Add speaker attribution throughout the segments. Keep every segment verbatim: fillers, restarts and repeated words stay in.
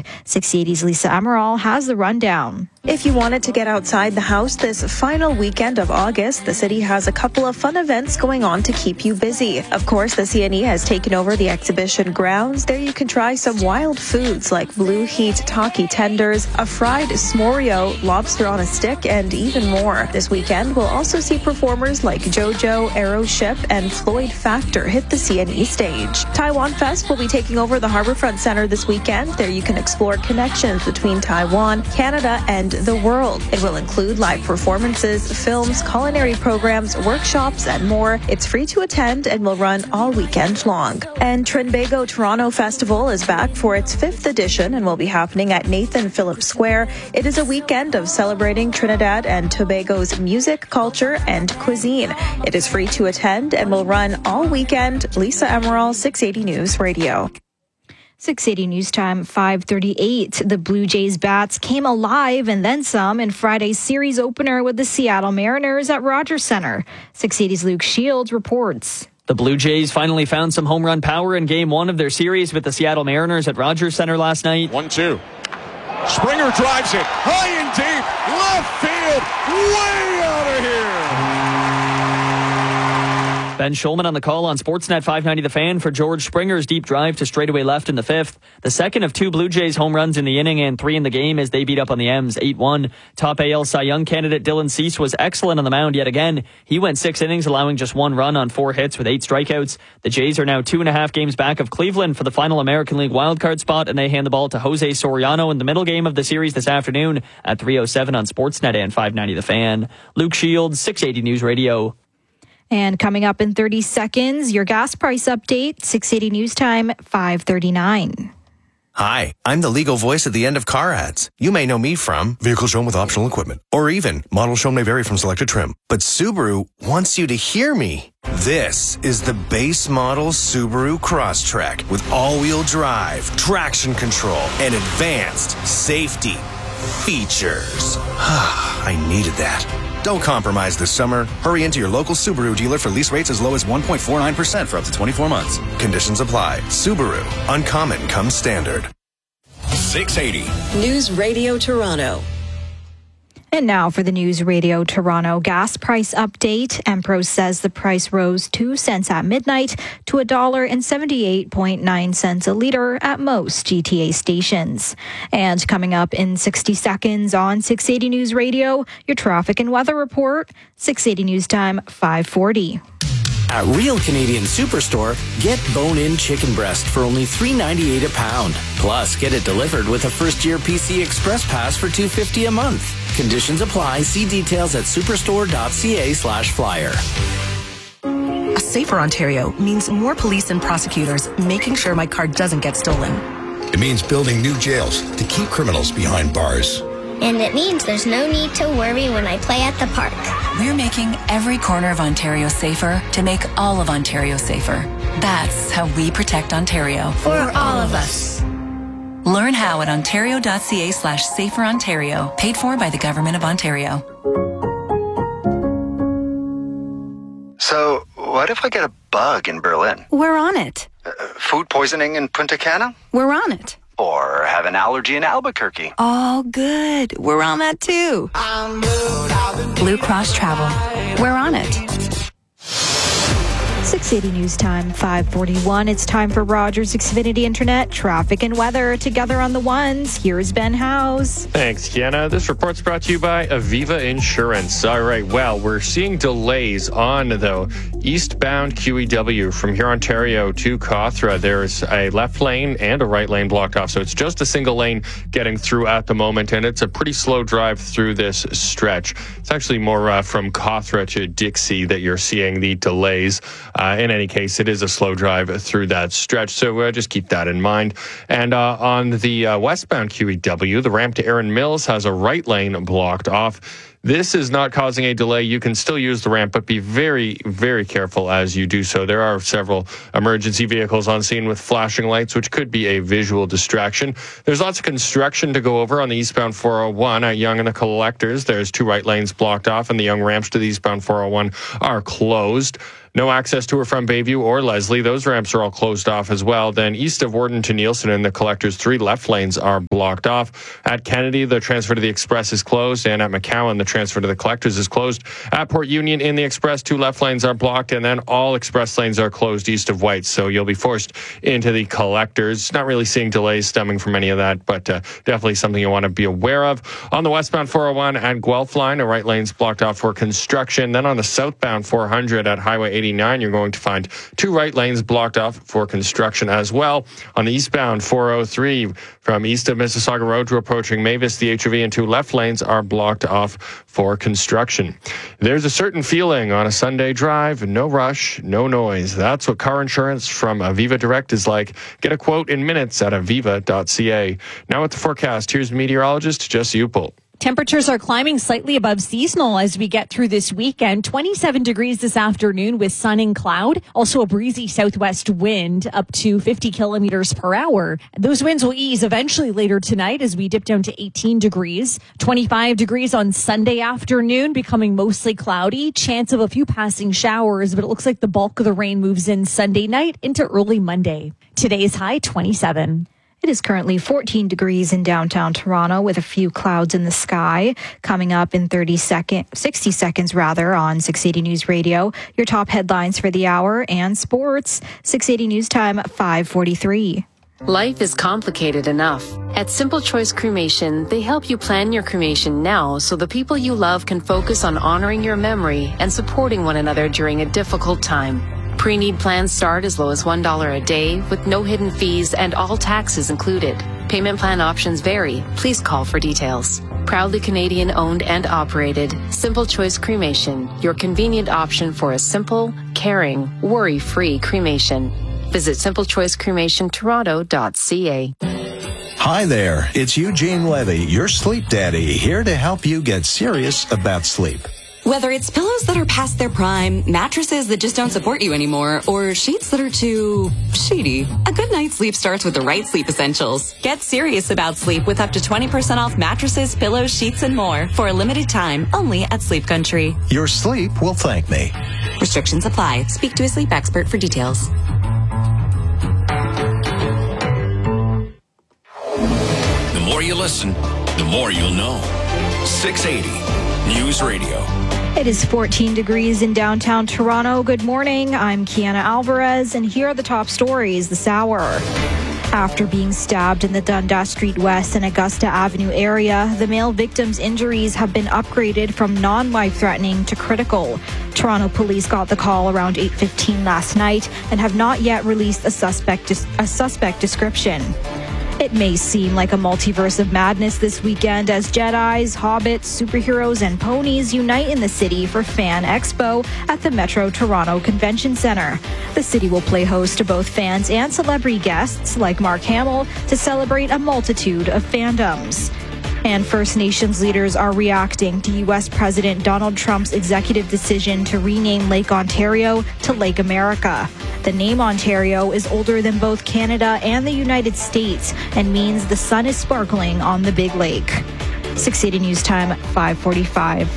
Speaker 1: six eighty's Lisa Emerald has the rundown.
Speaker 2: If you wanted to get outside the house this final weekend of August, the city has a couple of fun events going on to keep you busy. Of course, the C N E has taken over the exhibition grounds. There you can try some wild foods like blue heat taki tenders, a fried smorio, lobster on a stick, and even more. This weekend, we'll also see performers like JoJo, Aeroship, and Floyd Factor hit the C N E stage. Taiwan Fest will be taking over the Harbourfront Centre this weekend. There you can explore connections between Taiwan, Canada, and the world. It will include live performances, films, culinary programs, workshops, and more. It's free to attend and will run all weekend long. And Trinbago Toronto Festival is back for its fifth edition and will be happening at Nathan Phillips Square. It is a weekend of celebrating Trinidad and Tobago's music, culture, and cuisine. It is free to attend and will run all weekend. Lisa Emerald, six eighty News Radio.
Speaker 1: six eighty News Time, five thirty-eight. The Blue Jays bats came alive and then some in Friday's series opener with the Seattle Mariners at Rogers Centre. six eighty's Luke Shields reports.
Speaker 3: The Blue Jays finally found some home run power in game one of their series with the Seattle Mariners at Rogers Centre last night.
Speaker 4: one two. Springer drives it high and deep, left field, way out of here.
Speaker 3: Ben Schulman on the call on Sportsnet five ninety The Fan for George Springer's deep drive to straightaway left in the fifth. The second of two Blue Jays home runs in the inning and three in the game as they beat up on the M's eight one. Top A L Cy Young candidate Dylan Cease was excellent on the mound yet again. He went six innings, allowing just one run on four hits with eight strikeouts. The Jays are now two and a half games back of Cleveland for the final American League wildcard spot, and they hand the ball to Jose Soriano in the middle game of the series this afternoon at three oh seven on Sportsnet and five ninety The Fan. Luke Shields, six eighty News Radio.
Speaker 1: And coming up in thirty seconds, your gas price update, six eighty News Time, five thirty-nine.
Speaker 5: Hi, I'm the legal voice at the end of car ads. You may know me from vehicle shown with optional equipment, or even model shown may vary from selected trim. But Subaru wants you to hear me. This is the base model Subaru Crosstrek with all-wheel drive, traction control, and advanced safety features. I needed that. Don't compromise this summer. Hurry into your local Subaru dealer for lease rates as low as one point four nine percent for up to twenty-four months. Conditions apply. Subaru. Uncommon comes standard.
Speaker 4: six eighty
Speaker 6: News Radio Toronto.
Speaker 1: And now for the News Radio Toronto gas price update. Empro says the price rose two cents at midnight to one dollar and seventy-eight point nine cents a litre at most G T A stations. And coming up in sixty seconds on six eighty News Radio, your traffic and weather report, six eighty News Time, five forty.
Speaker 7: At Real Canadian Superstore, get bone-in chicken breast for only three ninety-eight a pound. Plus, get it delivered with a first-year P C Express Pass for two fifty a month. Conditions apply. See details at superstore.ca slash flyer.
Speaker 8: A safer Ontario means more police and prosecutors making sure my car doesn't get stolen.
Speaker 9: It means building new jails to keep criminals behind bars.
Speaker 10: And it means there's no need to worry when I play at the park.
Speaker 8: We're making every corner of Ontario safer to make all of Ontario safer. That's how we protect Ontario.
Speaker 10: For all of us.
Speaker 8: Learn how at ontario.ca slash safer Ontario. Paid for by the Government of Ontario.
Speaker 11: So, what if I get a bug in Berlin?
Speaker 8: We're on it.
Speaker 11: Uh, food poisoning in Punta Cana?
Speaker 8: We're on it.
Speaker 11: Or have an allergy in Albuquerque?
Speaker 8: All good. We're on that too. Blue Cross Travel. We're on it.
Speaker 1: six eighty News Time, five forty-one. It's time for Rogers Xfinity Internet traffic and weather together on the ones. Here's Ben Howes.
Speaker 12: Thanks, Kiana. This report's brought to you by Aviva Insurance. All right, well, we're seeing delays on, though, eastbound Q E W from here, Ontario to Cawthra. There's a left lane and a right lane blocked off, so it's just a single lane getting through at the moment, and it's a pretty slow drive through this stretch. It's actually more uh, from Cawthra to Dixie that you're seeing the delays. Uh, in any case, it is a slow drive through that stretch, so uh, just keep that in mind. And uh, on the uh, westbound Q E W, the ramp to Erin Mills has a right lane blocked off. This is not causing a delay. You can still use the ramp, but be very, very careful as you do so. There are several emergency vehicles on scene with flashing lights, which could be a visual distraction. There's lots of construction to go over on the eastbound four oh one at Yonge and the Collectors. There's two right lanes blocked off, and the Yonge ramps to the eastbound four oh one are closed. No access to or from Bayview or Leslie. Those ramps are all closed off as well. Then east of Warden to Nielsen and the Collectors, three left lanes are blocked off. At Kennedy, the transfer to the Express is closed. And at McCowan, the transfer to the Collectors is closed. At Port Union in the Express, two left lanes are blocked. And then all express lanes are closed east of White. So you'll be forced into the Collectors. Not really seeing delays stemming from any of that, but uh, definitely something you want to be aware of. On the westbound four oh one and Guelph line, a right lane's blocked off for construction. Then on the southbound four hundred at Highway eighty-nine, you're going to find two right lanes blocked off for construction as well. On the eastbound four oh three, from east of Mississauga Road to approaching Mavis, the H O V and two left lanes are blocked off for construction. There's a certain feeling on a Sunday drive, no rush, no noise. That's what car insurance from Aviva Direct is like. Get a quote in minutes at aviva dot c a. Now with the forecast, here's meteorologist Jesse Upel.
Speaker 13: Temperatures are climbing slightly above seasonal as we get through this weekend. twenty-seven degrees this afternoon with sun and cloud. Also a breezy southwest wind up to fifty kilometers per hour. Those winds will ease eventually later tonight as we dip down to eighteen degrees. twenty-five degrees on Sunday afternoon, becoming mostly cloudy. Chance of a few passing showers, but it looks like the bulk of the rain moves in Sunday night into early Monday. Today's high twenty-seven.
Speaker 1: It is currently fourteen degrees in downtown Toronto with a few clouds in the sky. Coming up in thirty seconds, sixty seconds rather, on six eighty News Radio. Your top headlines for the hour and sports. six eighty News Time, five forty-three.
Speaker 14: Life is complicated enough. At Simple Choice Cremation, they help you plan your cremation now so the people you love can focus on honoring your memory and supporting one another during a difficult time. Pre-need plans start as low as one dollar a day with no hidden fees and all taxes included. Payment plan options vary. Please call for details. Proudly Canadian owned and operated, Simple Choice Cremation, your convenient option for a simple, caring, worry-free cremation. Visit simple choice cremation toronto dot c a.
Speaker 9: Hi there, it's Eugene Levy, your sleep daddy, here to help you get serious about sleep.
Speaker 15: Whether it's pillows that are past their prime, mattresses that just don't support you anymore, or sheets that are too sheety, a good night's sleep starts with the right sleep essentials. Get serious about sleep with up to twenty percent off mattresses, pillows, sheets, and more for a limited time only at Sleep Country.
Speaker 9: Your sleep will thank me.
Speaker 15: Restrictions apply. Speak to a sleep expert for details.
Speaker 16: The more you listen, the more you'll know. six eighty News Radio.
Speaker 1: It is fourteen degrees in downtown Toronto. Good morning. I'm Kiana Alvarez, and here are the top stories this hour. After being stabbed in the Dundas Street West and Augusta Avenue area, the male victim's injuries have been upgraded from non-life-threatening to critical. Toronto police got the call around eight fifteen last night and have not yet released a suspect a suspect description. It may seem like a multiverse of madness this weekend as Jedis, hobbits, superheroes, and ponies unite in the city for Fan Expo at the Metro Toronto Convention Centre. The city will play host to both fans and celebrity guests like Mark Hamill to celebrate a multitude of fandoms. And First Nations leaders are reacting to U S President Donald Trump's executive decision to rename Lake Ontario to Lake America. The name Ontario is older than both Canada and the United States and means the sun is sparkling on the Big Lake. six eighty News Time, five forty-five.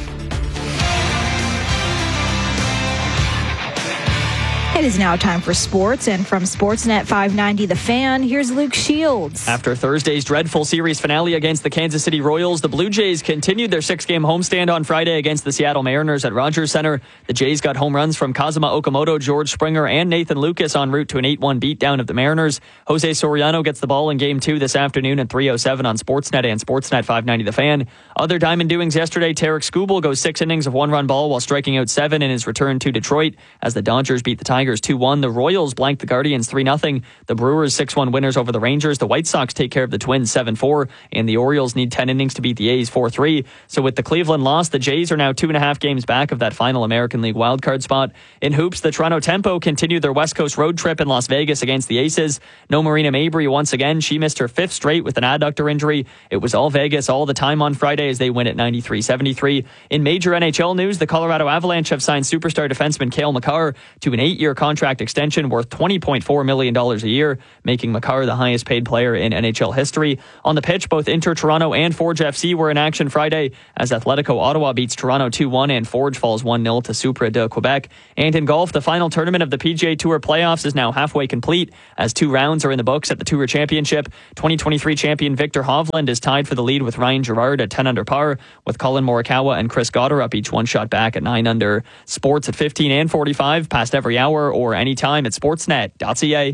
Speaker 1: It is now time for sports, and from Sportsnet five ninety The Fan, here's Luke Shields.
Speaker 3: After Thursday's dreadful series finale against the Kansas City Royals, the Blue Jays continued their six-game homestand on Friday against the Seattle Mariners at Rogers Centre. The Jays got home runs from Kazuma Okamoto, George Springer, and Nathan Lucas en route to an eight one beatdown of the Mariners. Jose Soriano gets the ball in Game two this afternoon at three oh seven on Sportsnet and Sportsnet five ninety The Fan. Other Diamond doings yesterday, Tarek Skubal goes six innings of one-run ball while striking out seven in his return to Detroit as the Dodgers beat the Tigers two one. The Royals blanked the Guardians three nothing. The Brewers six one winners over the Rangers. The White Sox take care of the Twins seven four. And the Orioles need ten innings to beat the A's four three. So with the Cleveland loss, the Jays are now two and a half games back of that final American League wildcard spot. In hoops, the Toronto Tempo continued their West Coast road trip in Las Vegas against the Aces. No Marina Mabry once again. She missed her fifth straight with an adductor injury. It was all Vegas all the time on Friday as they win at ninety-three seventy-three. In major N H L news, the Colorado Avalanche have signed superstar defenseman Cale Makar to an eight-year contract contract extension worth twenty point four million dollars a year, making Makar the highest paid player in N H L history. On the pitch, both Inter Toronto and Forge F C were in action Friday as Atletico Ottawa beats Toronto two one and Forge falls one nil to Supra de Quebec. And in golf, the final tournament of the P G A Tour playoffs is now halfway complete as two rounds are in the books at the Tour Championship. twenty twenty-three champion Victor Hovland is tied for the lead with Ryan Gerard at ten under par, with Colin Morikawa and Chris Goddard up each one shot back at nine under. Sports at fifteen and forty-five, past every hour or anytime at sportsnet dot c a.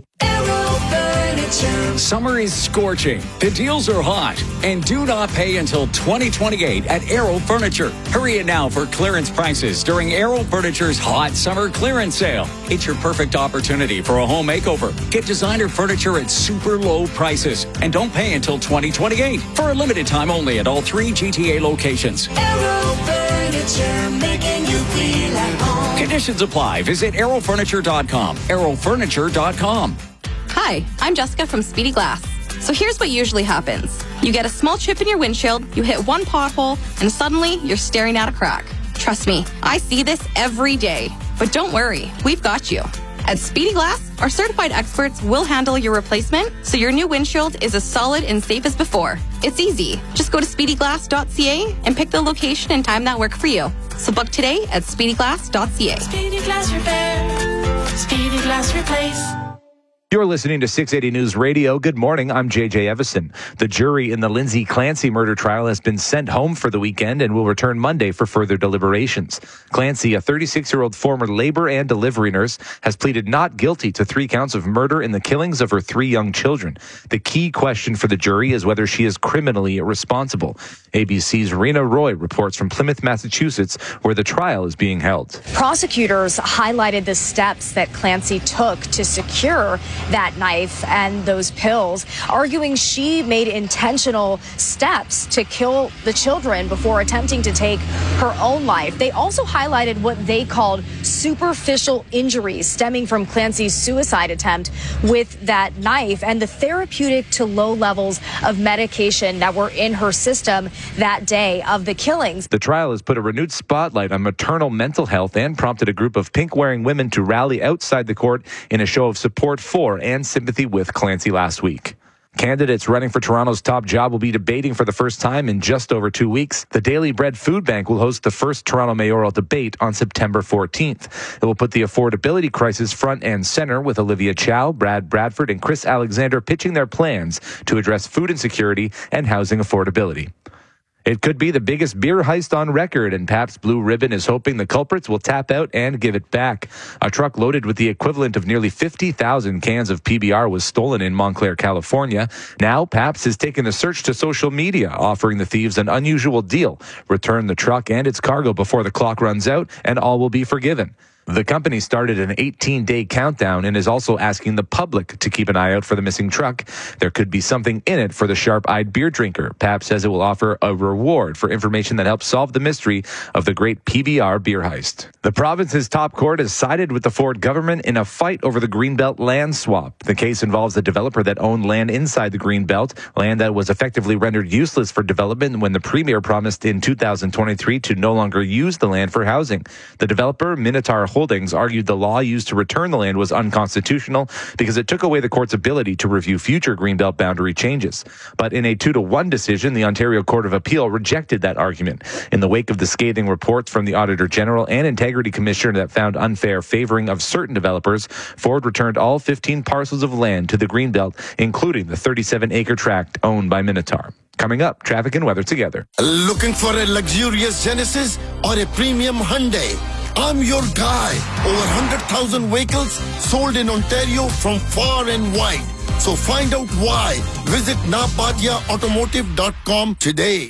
Speaker 17: Summer is scorching, the deals are hot, and do not pay until twenty twenty-eight at Aero Furniture. Hurry in now for clearance prices during Aero Furniture's hot summer clearance sale. It's your perfect opportunity for a home makeover. Get designer furniture at super low prices, and don't pay until twenty twenty-eight for a limited time only at all three G T A locations.
Speaker 18: Aero Furniture, making you feel at home.
Speaker 17: Conditions apply. Visit aero furniture dot com. aero furniture dot com.
Speaker 19: Hi, I'm Jessica from Speedy Glass. So here's what usually happens. You get a small chip in your windshield, you hit one pothole, and suddenly you're staring at a crack. Trust me, I see this every day. But don't worry, we've got you. At Speedy Glass, our certified experts will handle your replacement so your new windshield is as solid and safe as before. It's easy. Just go to speedy glass dot c a and pick the location and time that work for you. So book today at speedy glass dot c a.
Speaker 18: Speedy Glass Repair. Speedy Glass Replace.
Speaker 20: You're listening to six eighty News Radio. Good morning. I'm J J Evison. The jury in the Lindsay Clancy murder trial has been sent home for the weekend and will return Monday for further deliberations. Clancy, a thirty-six-year-old former labor and delivery nurse, has pleaded not guilty to three counts of murder in the killings of her three young children. The key question for the jury is whether she is criminally responsible. A B C's Rena Roy reports from Plymouth, Massachusetts, where the trial is being held.
Speaker 21: Prosecutors highlighted the steps that Clancy took to secure that knife and those pills, arguing she made intentional steps to kill the children before attempting to take her own life. They also highlighted what they called superficial injuries stemming from Clancy's suicide attempt with that knife and the therapeutic to low levels of medication that were in her system that day of the killings.
Speaker 20: The trial has put a renewed spotlight on maternal mental health and prompted a group of pink-wearing women to rally outside the court in a show of support for and sympathy with Clancy last week. Candidates running for Toronto's top job will be debating for the first time in just over two weeks. The Daily Bread Food Bank will host the first Toronto mayoral debate on September fourteenth. It will put the affordability crisis front and center, with Olivia Chow, Brad Bradford, and Chris Alexander pitching their plans to address food insecurity and housing affordability. It could be the biggest beer heist on record, and Pabst Blue Ribbon is hoping the culprits will tap out and give it back. A truck loaded with the equivalent of nearly fifty thousand cans of P B R was stolen in Montclair, California. Now, Pabst has taken the search to social media, offering the thieves an unusual deal. Return the truck and its cargo before the clock runs out, and all will be forgiven. The company started an eighteen-day countdown and is also asking the public to keep an eye out for the missing truck. There could be something in it for the sharp-eyed beer drinker. Pabst says it will offer a reward for information that helps solve the mystery of the great P B R beer heist. The province's top court has sided with the Ford government in a fight over the Greenbelt land swap. The case involves a developer that owned land inside the Greenbelt, land that was effectively rendered useless for development when the premier promised in two thousand twenty-three to no longer use the land for housing. The developer, Minotaur Holdings, argued the law used to return the land was unconstitutional because it took away the court's ability to review future Greenbelt boundary changes. But in a two to one decision, the Ontario Court of Appeal rejected that argument. In the wake of the scathing reports from the Auditor General and Integrity Commissioner that found unfair favoring of certain developers, Ford returned all fifteen parcels of land to the Greenbelt, including the thirty-seven acre tract owned by Minotaur. Coming up, traffic and weather together.
Speaker 22: Looking for a luxurious Genesis or a premium Hyundai? I'm your guy. Over one hundred thousand vehicles sold in Ontario from far and wide. So find out why. Visit napadia automotive dot com today.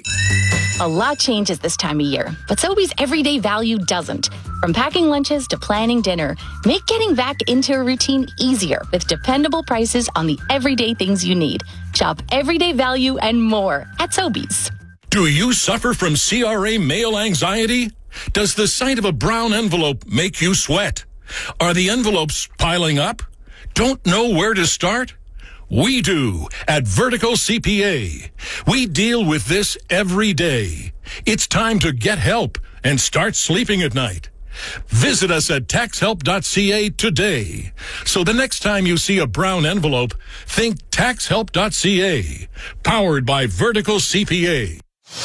Speaker 23: A lot changes this time of year, but Sobeys everyday value doesn't. From packing lunches to planning dinner, make getting back into a routine easier with dependable prices on the everyday things you need. Shop everyday value and more at Sobeys.
Speaker 16: Do you suffer from C R A mail anxiety? Does the sight of a brown envelope make you sweat? Are the envelopes piling up? Don't know where to start? We do at Vertical C P A. We deal with this every day. It's time to get help and start sleeping at night. Visit us at tax help dot c a today. So the next time you see a brown envelope, think tax help dot c a. Powered by Vertical C P A.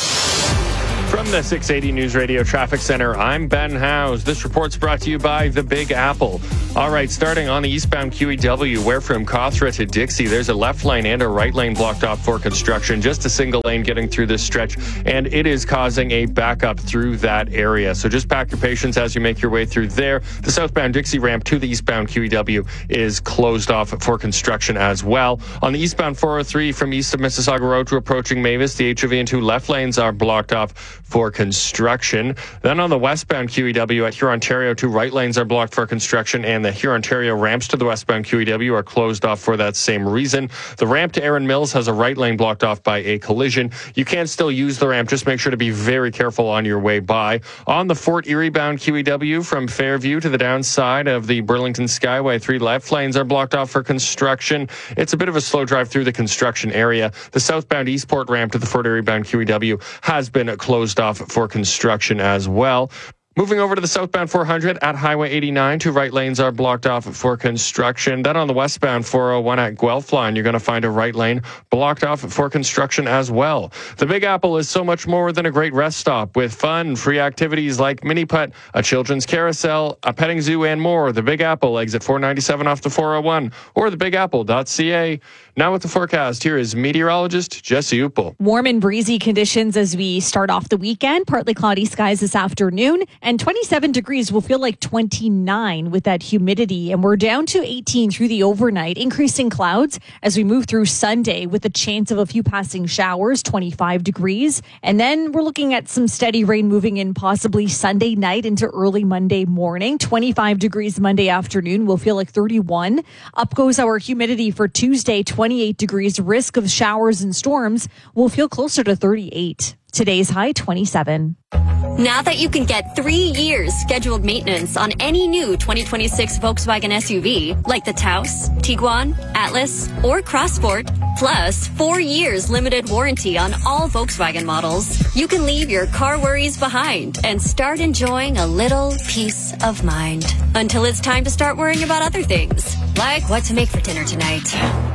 Speaker 12: From the six eighty News Radio Traffic Center, I'm Ben Howes. This report's brought to you by The Big Apple. All right, starting on the eastbound Q E W, where from Cawthra to Dixie, there's a left lane and a right lane blocked off for construction. Just a single lane getting through this stretch, and it is causing a backup through that area. So just pack your patience as you make your way through there. The southbound Dixie ramp to the eastbound Q E W is closed off for construction as well. On the eastbound four oh three from east of Mississauga Road to approaching Mavis, the H O V and two left lanes are blocked off for construction. Then on the westbound Q E W at Hurontario, two right lanes are blocked for construction, and the Hurontario ramps to the westbound Q E W are closed off for that same reason. The ramp to Erin Mills has a right lane blocked off by a collision. You can still use the ramp, just make sure to be very careful on your way by. On the Fort Erie bound Q E W from Fairview to the downside of the Burlington Skyway, three left lanes are blocked off for construction. It's a bit of a slow drive through the construction area. The southbound Eastport ramp to the Fort Erie bound Q E W has been closed off for construction as well. Moving over to the southbound four hundred at Highway eighty-nine, two right lanes are blocked off for construction. Then on the westbound four oh one at Guelph line, you're going to find a right lane blocked off for construction as well. The Big Apple is so much more than a great rest stop with fun, free activities like mini putt, a children's carousel, a petting zoo, and more. The Big Apple, exit four ninety-seven off the four oh one, or the big apple dot c a. Now with the forecast, here is meteorologist Jesse Uppel.
Speaker 13: Warm and breezy conditions as we start off the weekend. Partly cloudy skies this afternoon, and twenty-seven degrees will feel like twenty-nine with that humidity. And we're down to eighteen through the overnight. Increasing clouds as we move through Sunday with a chance of a few passing showers, twenty-five degrees. And then we're looking at some steady rain moving in possibly Sunday night into early Monday morning. twenty-five degrees Monday afternoon will feel like thirty-one. Up goes our humidity for Tuesday, twenty-eight degrees. Risk of showers and storms will feel closer to thirty-eight. Today's high, twenty-seven.
Speaker 2: Now that you can get three years scheduled maintenance on any new twenty twenty-six Volkswagen S U V, like the Taos, Tiguan, Atlas, or Crossport, plus four years limited warranty on all Volkswagen models, you can leave your car worries behind and start enjoying a little peace of mind. Until it's time to start worrying about other things, like what to make for dinner tonight.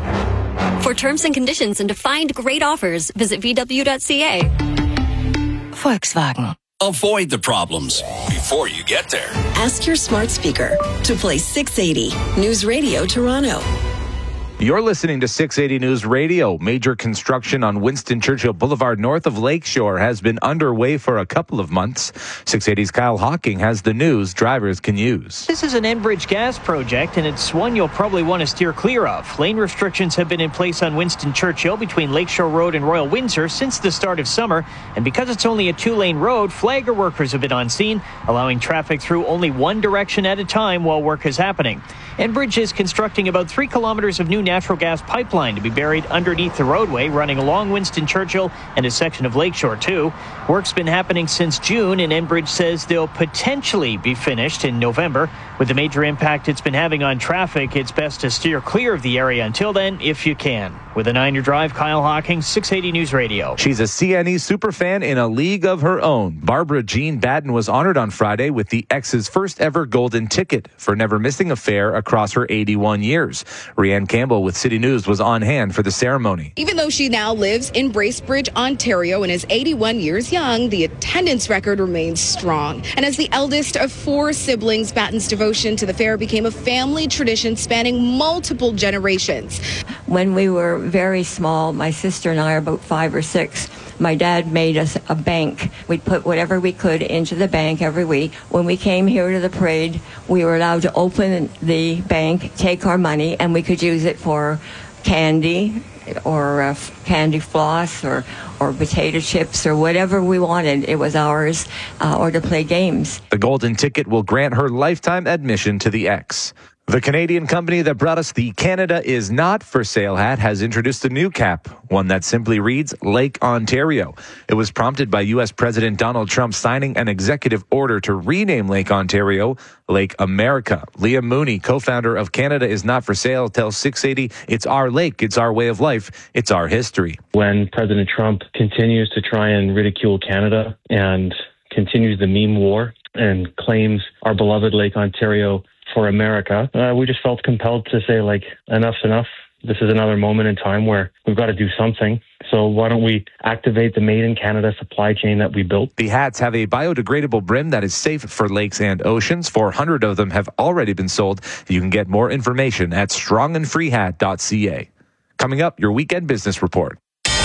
Speaker 2: For terms and conditions and to find great offers, visit v w dot c a.
Speaker 6: Volkswagen.
Speaker 4: Avoid the problems before you get there.
Speaker 6: Ask your smart speaker to play six eighty News Radio Toronto.
Speaker 20: You're listening to six eighty News Radio. Major construction on Winston Churchill Boulevard north of Lakeshore has been underway for a couple of months. six eighty's Kyle Hawking has the news drivers can use.
Speaker 5: This is an Enbridge gas project, and it's one you'll probably want to steer clear of. Lane restrictions have been in place on Winston Churchill between Lakeshore Road and Royal Windsor since the start of summer. And because it's only a two-lane road, flagger workers have been on scene, allowing traffic through only one direction at a time while work is happening. Enbridge is constructing about three kilometers of new natural gas pipeline to be buried underneath the roadway running along Winston Churchill and a section of Lakeshore too. Work's been happening since June, and Enbridge says they'll potentially be finished in November. With the major impact it's been having on traffic, it's best to steer clear of the area until then if you can. With a nine-year drive, Kyle Hawking, six eighty News Radio.
Speaker 20: She's a C N E superfan in a league of her own. Barbara Jean Batten was honored on Friday with the X's first ever golden ticket for never missing a fair across her eighty-one years. Rianne Campbell with City News was on hand for the ceremony.
Speaker 24: Even though she now lives in Bracebridge, Ontario, and is eighty-one years young, the attendance record remains strong. And as the eldest of four siblings, Batten's devotion to the fair became a family tradition spanning multiple generations.
Speaker 25: When we were very small, my sister and I are about five or six, my dad made us a bank. We'd put whatever we could into the bank every week. When we came here to the parade, we were allowed to open the bank, take our money, and we could use it for candy or uh, candy floss or, or potato chips or whatever we wanted. It was ours, uh, or to play games.
Speaker 20: The golden ticket will grant her lifetime admission to the X. The Canadian company that brought us the Canada is not for sale hat has introduced a new cap, one that simply reads Lake Ontario. It was prompted by U S President Donald Trump signing an executive order to rename Lake Ontario Lake America. Liam Mooney, co-founder of Canada is Not for Sale, tells six eighty, it's our lake, it's our way of life, it's our history.
Speaker 26: When President Trump continues to try and ridicule Canada and continues the meme war,
Speaker 7: and claims our beloved Lake Ontario for America. Uh, we just felt compelled to say, like, enough's enough. This is another moment in time where we've got to do something. So why don't we activate the Made in Canada supply chain that we built?
Speaker 20: The hats have a biodegradable brim that is safe for lakes and oceans. four hundred of them have already been sold. You can get more information at strong and free hat dot c a. Coming up, your weekend business report.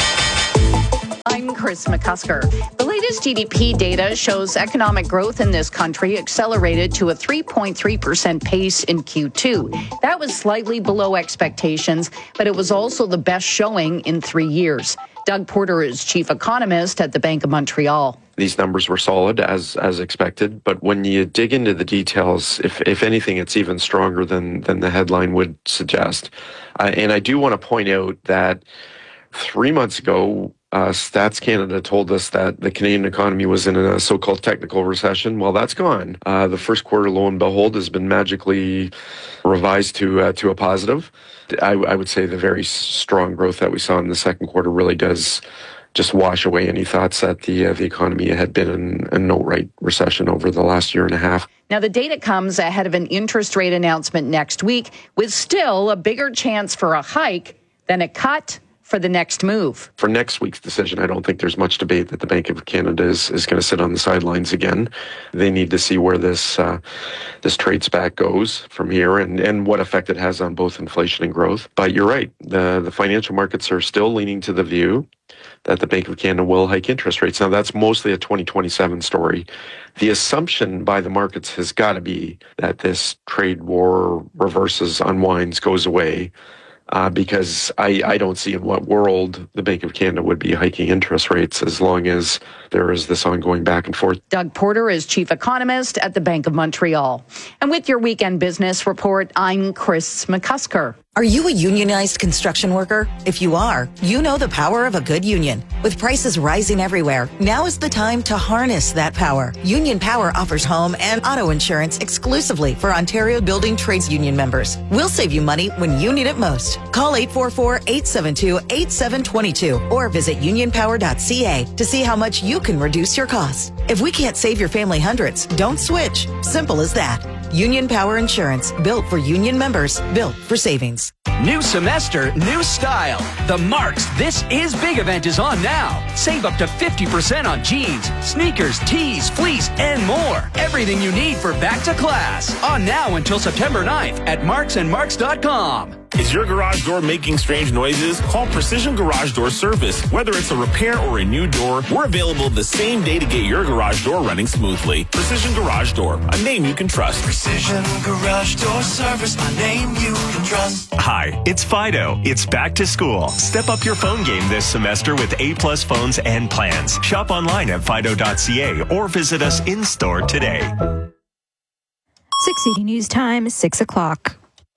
Speaker 8: I'm Chris McCusker. The latest G D P data shows economic growth in this country accelerated to a three point three percent pace in Q two. That was slightly below expectations, but it was also the best showing in three years. Doug Porter is chief economist at the Bank of Montreal.
Speaker 10: These numbers were solid as as expected, but when you dig into the details, if if anything, it's even stronger than than the headline would suggest. Uh, and I do want to point out that three months ago, Uh, Stats Canada told us that the Canadian economy was in a so-called technical recession. Well, that's gone. Uh, the first quarter, lo and behold, has been magically revised to uh, to a positive. I, I would say the very strong growth that we saw in the second quarter really does just wash away any thoughts that the uh, the economy had been in a no-right recession over the last year and a half.
Speaker 8: Now, the data comes ahead of an interest rate announcement next week, with still a bigger chance for a hike than a cut for the next move.
Speaker 10: For next week's decision, I don't think there's much debate that the Bank of Canada is, is going to sit on the sidelines again. They need to see where this uh, this trade spat goes from here and, and what effect it has on both inflation and growth. But you're right, the, the financial markets are still leaning to the view that the Bank of Canada will hike interest rates. Now, that's mostly a twenty twenty-seven story. The assumption by the markets has got to be that this trade war reverses, unwinds, goes away. Uh, because I, I don't see in what world the Bank of Canada would be hiking interest rates as long as there is this ongoing back and forth.
Speaker 8: Doug Porter is chief economist at the Bank of Montreal. And with your weekend business report, I'm Chris McCusker.
Speaker 11: Are you a unionized construction worker? If you are, you know the power of a good union. With prices rising everywhere, now is the time to harness that power. Union Power offers home and auto insurance exclusively for Ontario Building Trades Union members. We'll save you money when you need it most. Call eight four four, eight seven two, eight seven two two or visit union power dot c a to see how much you can reduce your costs. If we can't save your family hundreds, don't switch. Simple as that. Union Power Insurance, built for union members, built for savings.
Speaker 14: New semester, new style. The Marks This Is Big event is on now. Save up to fifty percent on jeans, sneakers, tees, fleece, and more. Everything you need for back to class. On now until September ninth at marks and marks dot com.
Speaker 26: Is your garage door making strange noises? Call Precision Garage Door Service. Whether it's a repair or a new door, we're available the same day to get your garage door running smoothly. Precision Garage Door, a name you can trust.
Speaker 18: Precision Garage Door Service, a name you can trust.
Speaker 27: Hi, it's Fido. It's back to school. Step up your phone game this semester with A-plus phones and plans. Shop online at fido dot c a or visit us in-store today.
Speaker 1: six eighty News Time, six o'clock.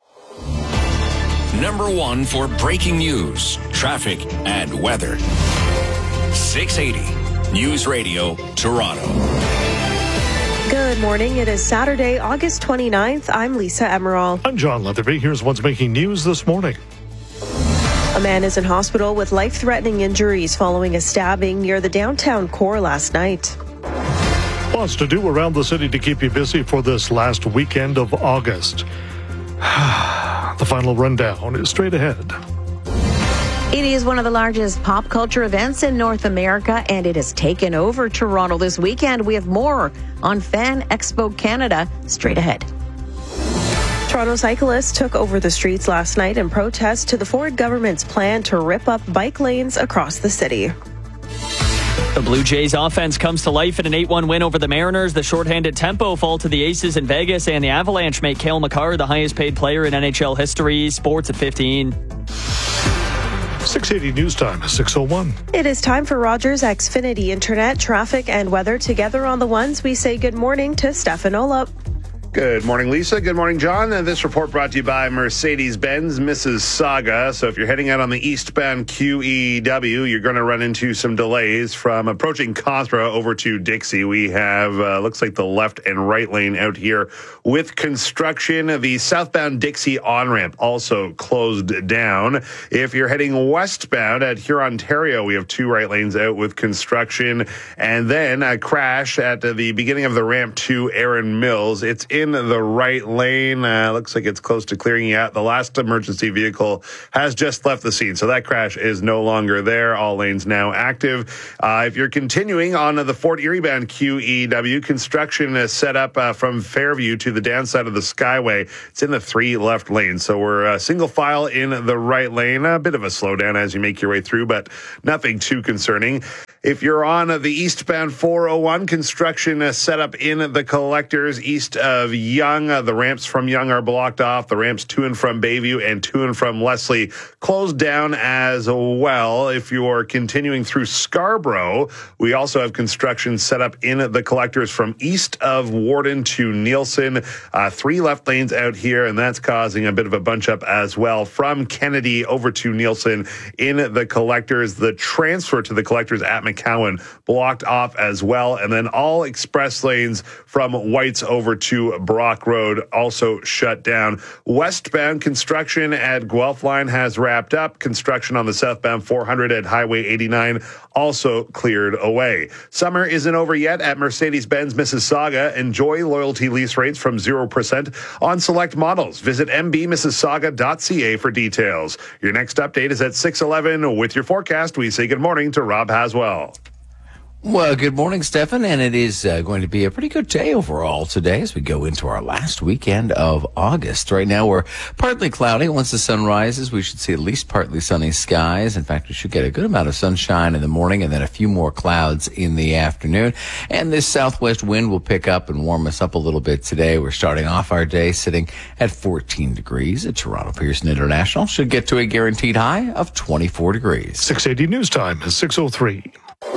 Speaker 4: Number one for breaking news, traffic, and weather. six eighty News Radio, Toronto.
Speaker 28: Good morning. It is Saturday, August twenty-ninth. I'm Lisa Emerald.
Speaker 29: I'm John Leatherby. Here's what's making news this morning.
Speaker 28: A man is in hospital with life-threatening injuries following a stabbing near the downtown core last night.
Speaker 29: Lots to do around the city to keep you busy for this last weekend of August. The final rundown is straight ahead.
Speaker 30: It is one of the largest pop culture events in North America, and it has taken over Toronto this weekend. We have more on Fan Expo Canada straight ahead.
Speaker 28: Toronto cyclists took over the streets last night in protest to the Ford government's plan to rip up bike lanes across the city.
Speaker 3: The Blue Jays offense comes to life in an eight one win over the Mariners. The shorthanded tempo fall to the Aces in Vegas, and the Avalanche make Cale Makar the highest paid player in N H L history. Sports at fifteen.
Speaker 29: six eighty News Time, six oh one.
Speaker 28: It is time for Rogers Xfinity Internet, traffic, and weather. Together on the ones, we say good morning to Stefan Olop.
Speaker 9: Good morning, Lisa. Good morning, John. And this report brought to you by Mercedes-Benz Mississauga. So if you're heading out on the eastbound Q E W, you're going to run into some delays from approaching Cawthra over to Dixie. We have, uh, looks like the left and right lane out here with construction. The southbound Dixie on-ramp also closed down. If you're heading westbound at Huron, Ontario, we have two right lanes out with construction. And then a crash at the beginning of the ramp to Erin Mills. It's in the right lane. Uh, looks like it's close to clearing out. The last emergency vehicle has just left the scene, so that crash is no longer there. All lanes now active. Uh, if you're continuing on the Fort Erie bound Q E W, construction is set up uh, from Fairview to the downside of the Skyway. It's in the three left lanes, so we're uh, single file in the right lane. A bit of a slowdown as you make your way through, but nothing too concerning. If you're on the eastbound four oh one, construction is set up in the collectors east of Yonge. Uh, the ramps from Yonge are blocked off. The ramps to and from Bayview and to and from Leslie closed down as well. If you're continuing through Scarborough, we also have construction set up in the collectors from east of Warden to Nielsen. Uh, three left lanes out here, and that's causing a bit of a bunch up as well. From Kennedy over to Nielsen in the collectors. The transfer to the collectors at McCowan blocked off as well. And then all express lanes from Whites over to Brock Road also shut down. Westbound construction at Guelph Line has wrapped up. Construction on the southbound four hundred at Highway eighty-nine also cleared away. Summer isn't over yet at Mercedes-Benz Mississauga. Enjoy loyalty lease rates from zero percent on select models. Visit m b mississauga dot c a for details. Your next update is at six eleven. With your forecast, we say good morning to Rob Haswell.
Speaker 12: Well, good morning, Stefan, and it is uh, going to be a pretty good day overall today as we go into our last weekend of August. Right now, we're partly cloudy. Once the sun rises, we should see at least partly sunny skies. In fact, we should get a good amount of sunshine in the morning and then a few more clouds in the afternoon. And this southwest wind will pick up and warm us up a little bit today. We're starting off our day sitting at fourteen degrees at Toronto Pearson International. Should get to a guaranteed high of twenty-four degrees.
Speaker 29: six eighty News Time is six oh three.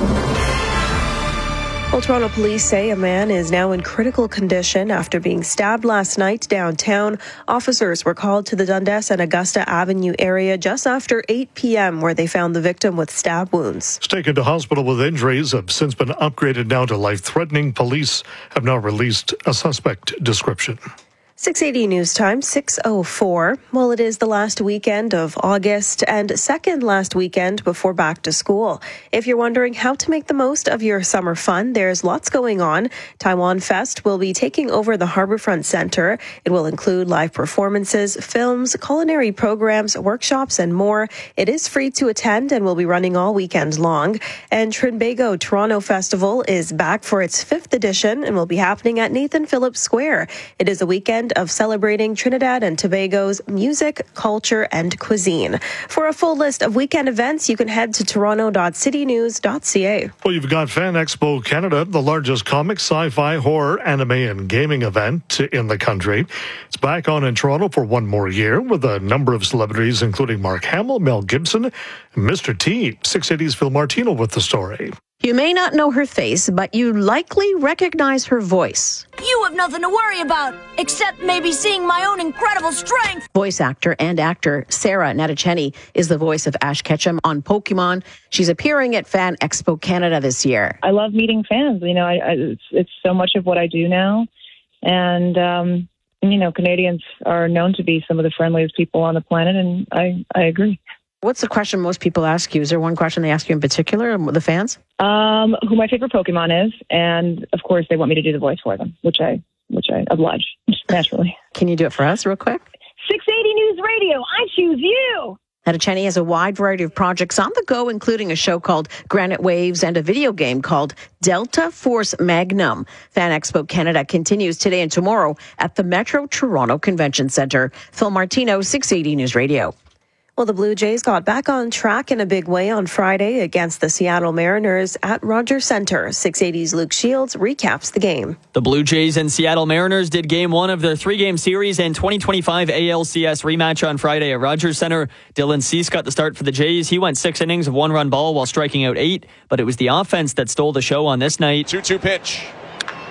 Speaker 28: Well, Toronto police say a man is now in critical condition after being stabbed last night downtown. Officers were called to the Dundas and Augusta Avenue area just after eight p.m. where they found the victim with stab wounds.
Speaker 29: Taken to hospital with injuries have since been upgraded now to life-threatening. Police have now released a suspect description.
Speaker 28: six eighty News Time, six oh four. Well, it is the last weekend of August and second last weekend before back to school. If you're wondering how to make the most of your summer fun, there's lots going on. Taiwan Fest will be taking over the Harbourfront Centre. It will include live performances, films, culinary programs, workshops, and more. It is free to attend and will be running all weekend long. And Trinbago Toronto Festival is back for its fifth edition and will be happening at Nathan Phillips Square. It is a weekend of celebrating Trinidad and Tobago's music, culture, and cuisine. For a full list of weekend events, you can head to toronto dot city news dot c a.
Speaker 29: Well, you've got Fan Expo Canada, the largest comic, sci-fi, horror, anime, and gaming event in the country. It's back on in Toronto for one more year with a number of celebrities, including Mark Hamill, Mel Gibson, and Mister T. six eighty's Phil Martino with the story.
Speaker 30: You may not know her face, but you likely recognize her voice.
Speaker 13: You have nothing to worry about, except maybe seeing my own incredible strength.
Speaker 30: Voice actor and actor Sarah Natacheni is the voice of Ash Ketchum on Pokemon. She's appearing at Fan Expo Canada this year.
Speaker 15: I love meeting fans. You know, I, I, it's, it's so much of what I do now. And, um, you know, Canadians are known to be some of the friendliest people on the planet, and I, I agree.
Speaker 30: What's the question most people ask you? Is there one question they ask you in particular, the fans?
Speaker 15: Um, who my favorite Pokemon is, and of course they want me to do the voice for them, which I which I oblige, naturally.
Speaker 30: Can you do it for us real quick?
Speaker 13: six eighty News Radio, I choose you!
Speaker 30: Natacheni has a wide variety of projects on the go, including a show called Granite Waves and a video game called Delta Force Magnum. Fan Expo Canada continues today and tomorrow at the Metro Toronto Convention Centre. Phil Martino, six eighty News Radio.
Speaker 28: Well, the Blue Jays got back on track in a big way on Friday against the Seattle Mariners at Rogers Centre. six eighty's Luke Shields recaps the game.
Speaker 3: The Blue Jays and Seattle Mariners did game one of their three-game series and twenty twenty-five A L C S rematch on Friday at Rogers Centre. Dylan Cease got the start for the Jays. He went six innings of one-run ball while striking out eight, but it was the offense that stole the show on this night.
Speaker 16: two two pitch.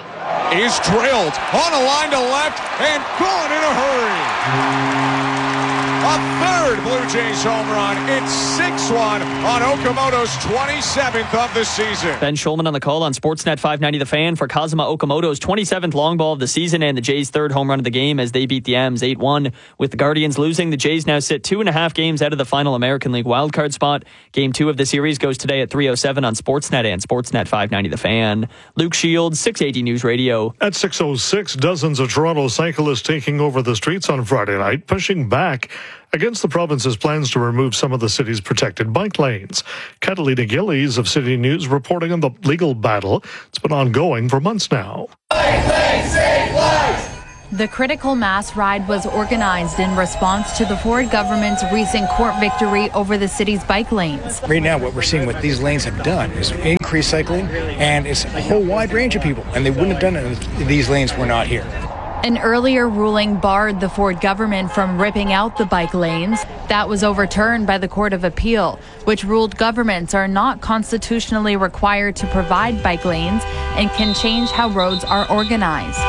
Speaker 2: is drilled on a line to left and gone in a hurry. A third Blue Jays home run. It's six one on Okamoto's twenty-seventh of the season.
Speaker 3: Ben Schulman on the call on Sportsnet five ninety The Fan for Kazuma Okamoto's twenty-seventh long ball of the season and the Jays' third home run of the game as they beat the M's eight one. With the Guardians losing, the Jays now sit two and a half games out of the final American League wildcard spot. Game two of the series goes today at three oh seven on Sportsnet and Sportsnet five ninety The Fan. Luke Shields, six eighty News Radio.
Speaker 29: At six oh six, dozens of Toronto cyclists taking over the streets on Friday night, pushing back against the province's plans to remove some of the city's protected bike lanes. Catalina Gillies of City News reporting on the legal battle. It's been ongoing for months now.
Speaker 5: The critical mass ride was organized in response to the Ford government's recent court victory over the city's bike lanes.
Speaker 6: Right now, what we're seeing what these lanes have done is increase cycling, and it's a whole wide range of people, and they wouldn't have done it if these lanes were not here.
Speaker 5: An earlier ruling barred the Ford government from ripping out the bike lanes. That was overturned by the Court of Appeal, which ruled governments are not constitutionally required to provide bike lanes and can change how roads are organized.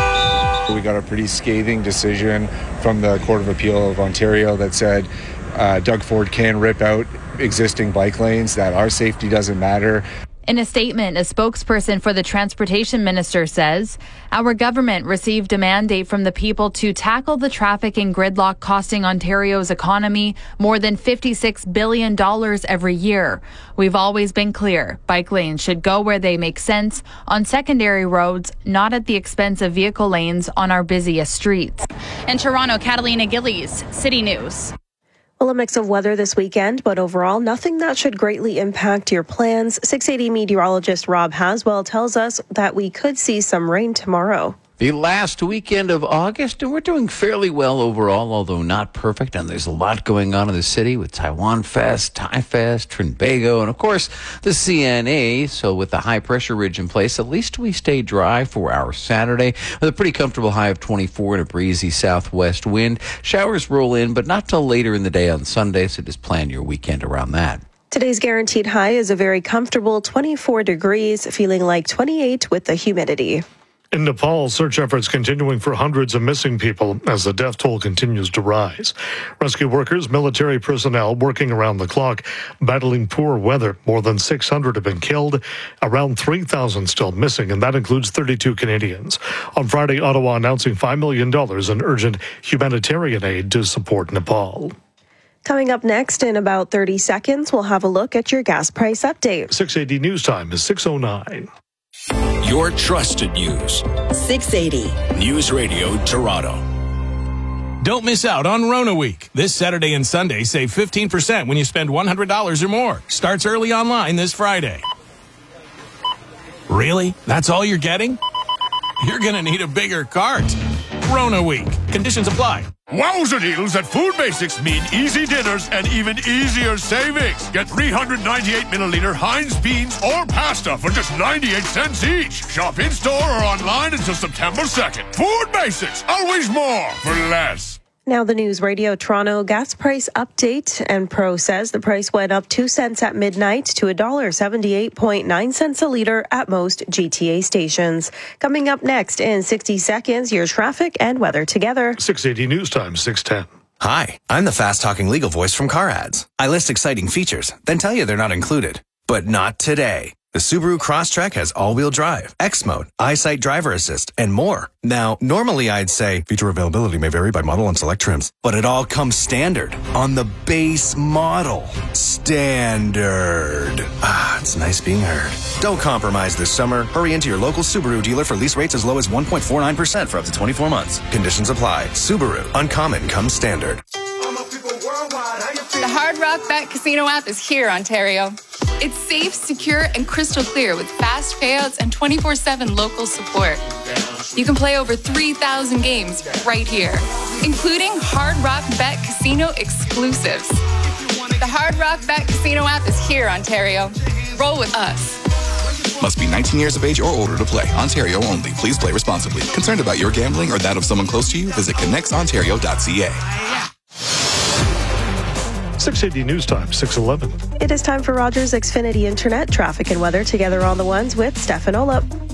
Speaker 16: We got a pretty scathing decision from the Court of Appeal of Ontario that said uh, Doug Ford can rip out existing bike lanes, that our safety doesn't matter.
Speaker 5: In a statement, a spokesperson for the transportation minister says, our government received a mandate from the people to tackle the traffic and gridlock costing Ontario's economy more than fifty-six billion dollars every year. We've always been clear, bike lanes should go where they make sense, on secondary roads, not at the expense of vehicle lanes on our busiest streets.
Speaker 17: In Toronto, Catalina Gillies, City News.
Speaker 28: Well, a mix of weather this weekend, but overall, nothing that should greatly impact your plans. six eighty meteorologist Rob Haswell tells us that we could see some rain tomorrow.
Speaker 12: The last weekend of August, and we're doing fairly well overall, although not perfect. And there's a lot going on in the city with Taiwan Fest, Thai Fest, Trinbago, and of course the C N A. So with the high pressure ridge in place, at least we stay dry for our Saturday with a pretty comfortable high of twenty-four and a breezy southwest wind. Showers roll in, but not till later in the day on Sunday, so just plan your weekend around that.
Speaker 28: Today's guaranteed high is a very comfortable twenty-four degrees, feeling like twenty-eight with the humidity.
Speaker 29: In Nepal, search efforts continuing for hundreds of missing people as the death toll continues to rise. Rescue workers, military personnel working around the clock, battling poor weather. More than six hundred have been killed, around three thousand still missing, and that includes thirty-two Canadians. On Friday, Ottawa announcing five million dollars in urgent humanitarian aid to support Nepal.
Speaker 28: Coming up next in about thirty seconds, we'll have a look at your gas price update.
Speaker 29: six eighty News Time is six oh nine.
Speaker 4: Your trusted news.
Speaker 11: six eighty.
Speaker 4: News Radio Toronto.
Speaker 27: Don't miss out on Rona Week. This Saturday and Sunday, save fifteen percent when you spend one hundred dollars or more. Starts early online this Friday. Really? That's all you're getting? You're going to need a bigger cart. Rona Week. Conditions apply.
Speaker 19: Wowza deals at Food Basics mean easy dinners and even easier savings. Get three hundred ninety-eight milliliter Heinz beans or pasta for just ninety-eight cents each. Shop in-store or online until September second. Food Basics, always more for less.
Speaker 28: Now the News Radio Toronto gas price update. Enpro says the price went up two cents at midnight to one dollar seventy-eight point nine cents a litre at most G T A stations. Coming up next in sixty seconds, your traffic and weather together.
Speaker 29: six eighty News Time, six ten.
Speaker 21: Hi, I'm the fast-talking legal voice from Car Ads. I list exciting features, then tell you they're not included. But not today. The Subaru Crosstrek has all-wheel drive, X Mode, EyeSight driver assist, and more. Now, normally I'd say feature availability may vary by model and select trims, but it all comes standard on the base model. Standard. Ah, it's nice being heard. Don't compromise this summer. Hurry into your local Subaru dealer for lease rates as low as one point four nine percent for up to twenty-four months. Conditions apply. Subaru. Uncommon comes standard.
Speaker 22: The Hard Rock Bet Casino app is here, Ontario. It's safe, secure, and crystal clear with fast payouts and twenty-four seven local support. You can play over three thousand games right here, including Hard Rock Bet Casino exclusives. The Hard Rock Bet Casino app is here, Ontario. Roll with us.
Speaker 23: Must be nineteen years of age or older to play. Ontario only. Please play responsibly. Concerned about your gambling or that of someone close to you? Visit connects ontario dot c a.
Speaker 29: six eighty News Time, six eleven.
Speaker 28: It is time for Rogers Xfinity Internet traffic and weather together on the ones with Stefan Olop.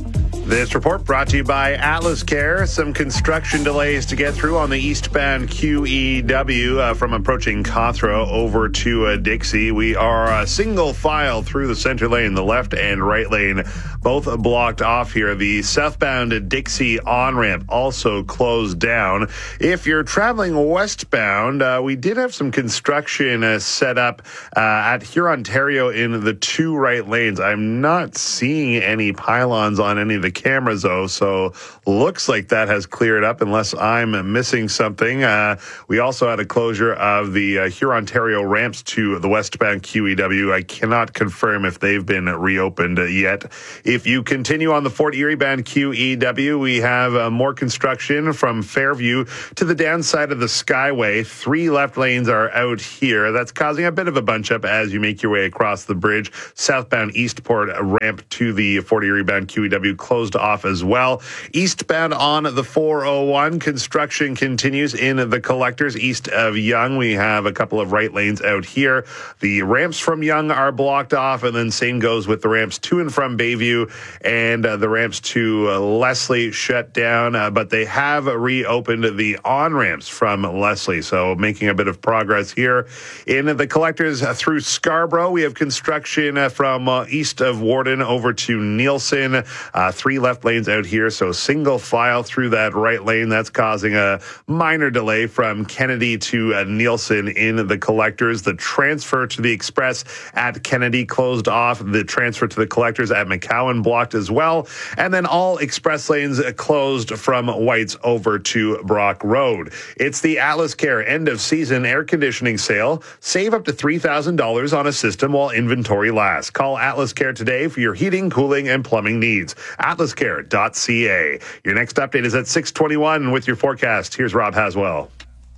Speaker 9: This report brought to you by Atlas Care. Some construction delays to get through on the eastbound Q E W uh, from approaching Cawthra over to uh, Dixie. We are a single file through the center lane, the left and right lane, both blocked off here. The southbound Dixie on-ramp also closed down. If you're traveling westbound, uh, we did have some construction uh, set up uh, at Huron, Ontario in the two right lanes. I'm not seeing any pylons on any of the cameras, though, so looks like that has cleared up unless I'm missing something. Uh, we also had a closure of the uh, Huron, Ontario ramps to the westbound Q E W. I cannot confirm if they've been reopened yet. If you continue on the Fort Erie bound Q E W, we have uh, more construction from Fairview to the downside of the Skyway. Three left lanes are out here. That's causing a bit of a bunch up as you make your way across the bridge. Southbound Eastport ramp to the Fort Erie bound Q E W closed off as well. Eastbound on the four oh one, construction continues in the collectors east of Yonge. We have a couple of right lanes out here. The ramps from Yonge are blocked off, and then same goes with the ramps to and from Bayview, and uh, the ramps to uh, Leslie shut down, uh, but they have reopened the on-ramps from Leslie, so making a bit of progress here. In the collectors uh, through Scarborough, we have construction uh, from uh, east of Warden over to Nielsen. Uh, three left lanes out here, so single file through that right lane. That's causing a minor delay from Kennedy to uh, Nielsen in the collectors. The transfer to the Express at Kennedy closed off. The transfer to the collectors at McCowan blocked as well. And then all express lanes closed from White's over to Brock Road. It's the Atlas Care end of season air conditioning sale. Save up to three thousand dollars on a system while inventory lasts. Call Atlas Care today for your heating, cooling, and plumbing needs. atlas care dot c a. Your next update is at six twenty-one with your forecast. Here's Rob Haswell.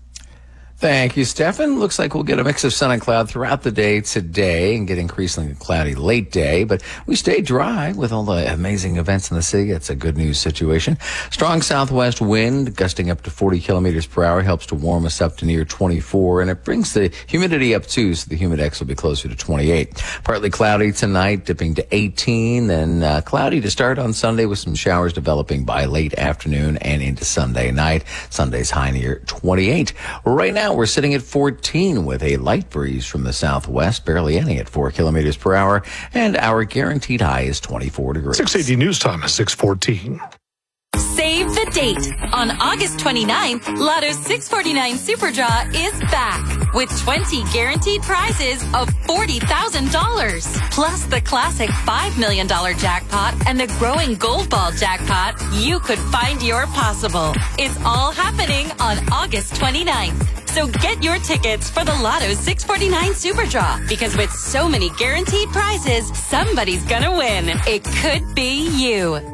Speaker 12: Thank you, Stefan. Looks like we'll get a mix of sun and cloud throughout the day today and get increasingly cloudy late day, but we stay dry with all the amazing events in the city. It's a good news situation. Strong southwest wind gusting up to forty kilometers per hour helps to warm us up to near twenty-four, and it brings the humidity up too, so the humidex will be closer to twenty-eight. Partly cloudy tonight, dipping to eighteen, then uh, cloudy to start on Sunday with some showers developing by late afternoon and into Sunday night. Sunday's high near twenty-eight. Right now, we're sitting at fourteen with a light breeze from the southwest, barely any at four kilometers per hour, and our guaranteed high is twenty-four degrees.
Speaker 29: six eighty News Time is six fourteen.
Speaker 1: Save the date. On August twenty-ninth, Lotto's six forty-nine Super Draw is back with twenty guaranteed prizes of forty thousand dollars. Plus the classic five million dollars jackpot and the growing Gold Ball jackpot. You could find your possible. It's all happening on August twenty-ninth. So get your tickets for the Lotto's six forty-nine Super Draw, because with so many guaranteed prizes, somebody's gonna win. It could be you.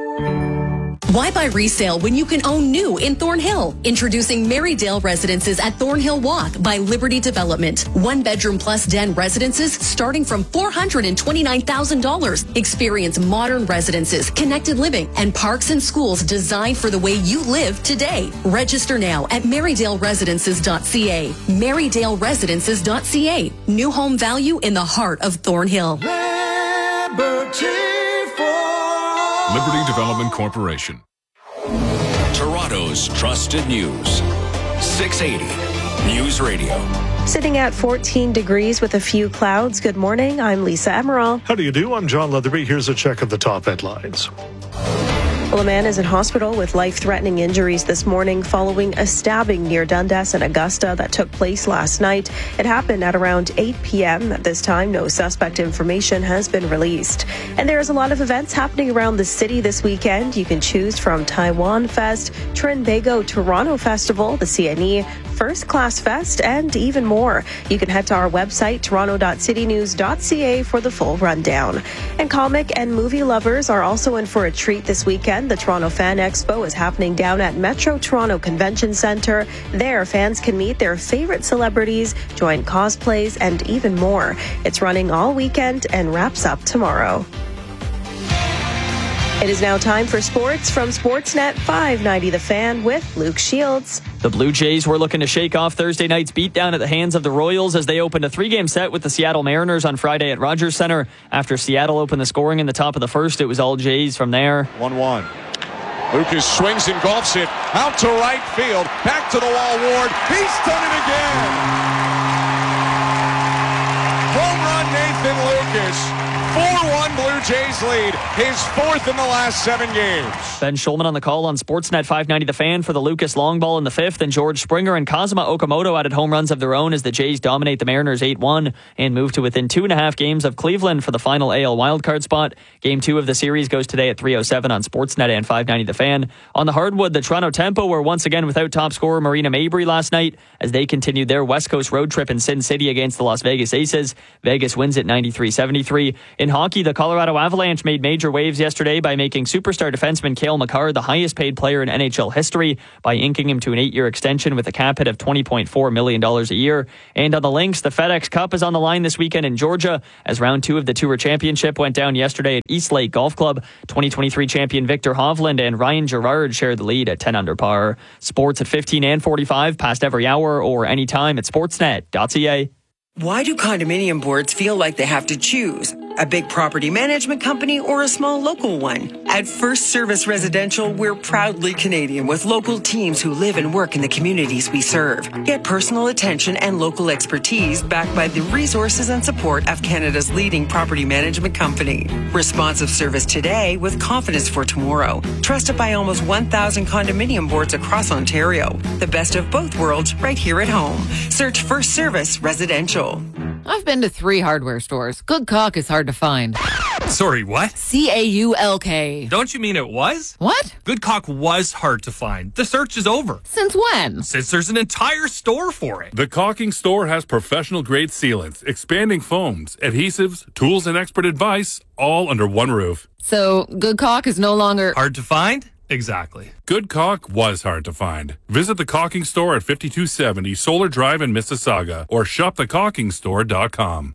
Speaker 7: Why buy resale when you can own new in Thornhill? Introducing Marydale Residences at Thornhill Walk by Liberty Development. One bedroom plus den residences starting from four hundred twenty-nine thousand dollars. Experience modern residences, connected living, and parks and schools designed for the way you live today. Register now at marydale residences dot c a. marydale residences dot c a. New home value in the heart of Thornhill.
Speaker 19: Liberty Liberty Development Corporation.
Speaker 4: Toronto's trusted news. six eighty News Radio.
Speaker 28: Sitting at fourteen degrees with a few clouds. Good morning. I'm Lisa Emerald.
Speaker 29: How do you do? I'm John Leatherby. Here's a check of the top headlines.
Speaker 28: Well, a man is in hospital with life-threatening injuries this morning following a stabbing near Dundas and Augusta that took place last night. It happened at around eight p.m. At this time, no suspect information has been released. And there's a lot of events happening around the city this weekend. You can choose from Taiwan Fest, Trinbago Toronto Festival, the C N E, First Class Fest, and even more. You can head to our website, toronto dot city news dot c a, for the full rundown. And comic and movie lovers are also in for a treat this weekend. The Toronto Fan Expo is happening down at Metro Toronto Convention Centre. There, fans can meet their favorite celebrities, join cosplays, and even more. It's running all weekend and wraps up tomorrow. It is now time for sports from Sportsnet five ninety The Fan with Luke Shields.
Speaker 3: The Blue Jays were looking to shake off Thursday night's beatdown at the hands of the Royals as they opened a three-game set with the Seattle Mariners on Friday at Rogers Center. After Seattle opened the scoring in the top of the first, it was all Jays from there.
Speaker 2: one one. Lucas swings and golfs it out to right field. Back to the wall, Ward. He's done it again. Home run, Nathan Lucas. four one Blue Jays lead. His fourth in the last seven games.
Speaker 3: Ben Schulman on the call on Sportsnet five ninety The Fan for the Lucas long ball in the fifth, and George Springer and Kazuma Okamoto added home runs of their own as the Jays dominate the Mariners eight one and move to within two and a half games of Cleveland for the final A L wildcard spot. Game two of the series goes today at three oh seven on Sportsnet and five ninety The Fan. On the hardwood, the Toronto Tempo were once again without top scorer Marina Mabrey last night as they continued their West Coast road trip in Sin City against the Las Vegas Aces. Vegas wins at ninety-three seventy-three. In hockey, the Colorado Avalanche made major waves yesterday by making superstar defenseman Cale Makar the highest paid player in N H L history by inking him to an eight-year extension with a cap hit of twenty point four million dollars a year. And on the links, the FedEx Cup is on the line this weekend in Georgia as round two of the Tour Championship went down yesterday at East Lake Golf Club. twenty twenty-three champion Victor Hovland and Ryan Gerard shared the lead at ten under par. Sports at fifteen and forty-five, past every hour or anytime at sportsnet dot c a.
Speaker 8: Why do condominium boards feel like they have to choose? A big property management company or a small local one? At First Service Residential, we're proudly Canadian with local teams who live and work in the communities we serve. Get personal attention and local expertise backed by the resources and support of Canada's leading property management company. Responsive service today with confidence for tomorrow. Trusted by almost one thousand condominium boards across Ontario. The best of both worlds right here at home. Search First Service Residential.
Speaker 10: I've been to three hardware stores. Good caulk is hard to find.
Speaker 13: Sorry, what?
Speaker 10: C A U L K.
Speaker 13: Don't you mean it was?
Speaker 10: What?
Speaker 13: Good caulk was hard to find. The search is over.
Speaker 10: Since when?
Speaker 13: Since there's an entire store for it.
Speaker 14: The Caulking Store has professional-grade sealants, expanding foams, adhesives, tools, and expert advice, all under one roof.
Speaker 10: So, good caulk is no longer...
Speaker 13: hard to find? Exactly.
Speaker 14: Good caulk was hard to find. Visit the Caulking Store at fifty-two seventy Solar Drive in Mississauga or shop the caulking store dot com.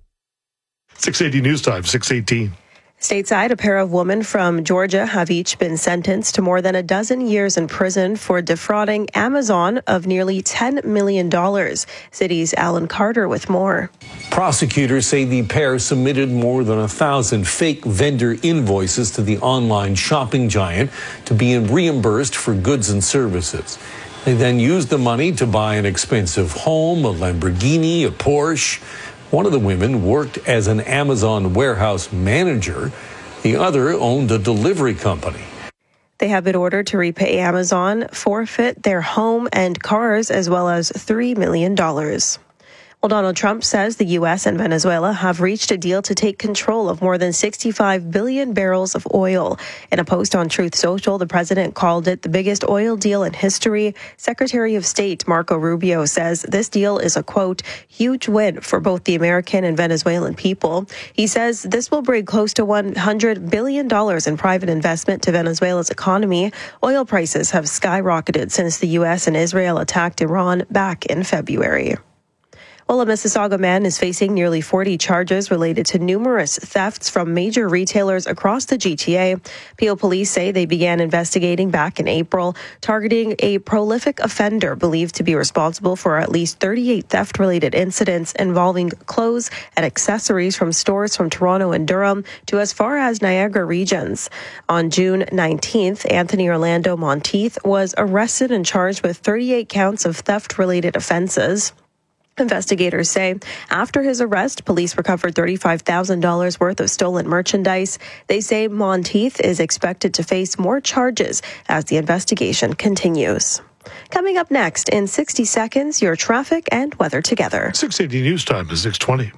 Speaker 29: six eighty News Time, six eighteen.
Speaker 28: Stateside, a pair of women from Georgia have each been sentenced to more than a dozen years in prison for defrauding Amazon of nearly ten million dollars. City's Alan Carter with more.
Speaker 15: Prosecutors say the pair submitted more than a thousand fake vendor invoices to the online shopping giant to be reimbursed for goods and services. They then used the money to buy an expensive home, a Lamborghini, a Porsche. One of the women worked as an Amazon warehouse manager. The other owned a delivery company.
Speaker 28: They have been ordered to repay Amazon, forfeit their home and cars, as well as three million dollars. Well, Donald Trump says the U S and Venezuela have reached a deal to take control of more than sixty-five billion barrels of oil. In a post on Truth Social, the president called it the biggest oil deal in history. Secretary of State Marco Rubio says this deal is a, quote, huge win for both the American and Venezuelan people. He says this will bring close to one hundred billion dollars in private investment to Venezuela's economy. Oil prices have skyrocketed since the U S and Israel attacked Iran back in February. Well, a Mississauga man is facing nearly forty charges related to numerous thefts from major retailers across the G T A. Peel police say they began investigating back in April, targeting a prolific offender believed to be responsible for at least thirty-eight theft-related incidents involving clothes and accessories from stores from Toronto and Durham to as far as Niagara regions. On June nineteenth, Anthony Orlando Monteith was arrested and charged with thirty-eight counts of theft-related offenses. Investigators say after his arrest, police recovered thirty-five thousand dollars worth of stolen merchandise. They say Monteith is expected to face more charges as the investigation continues. Coming up next in sixty seconds, your traffic and weather together.
Speaker 29: six eighty News Time is six twenty.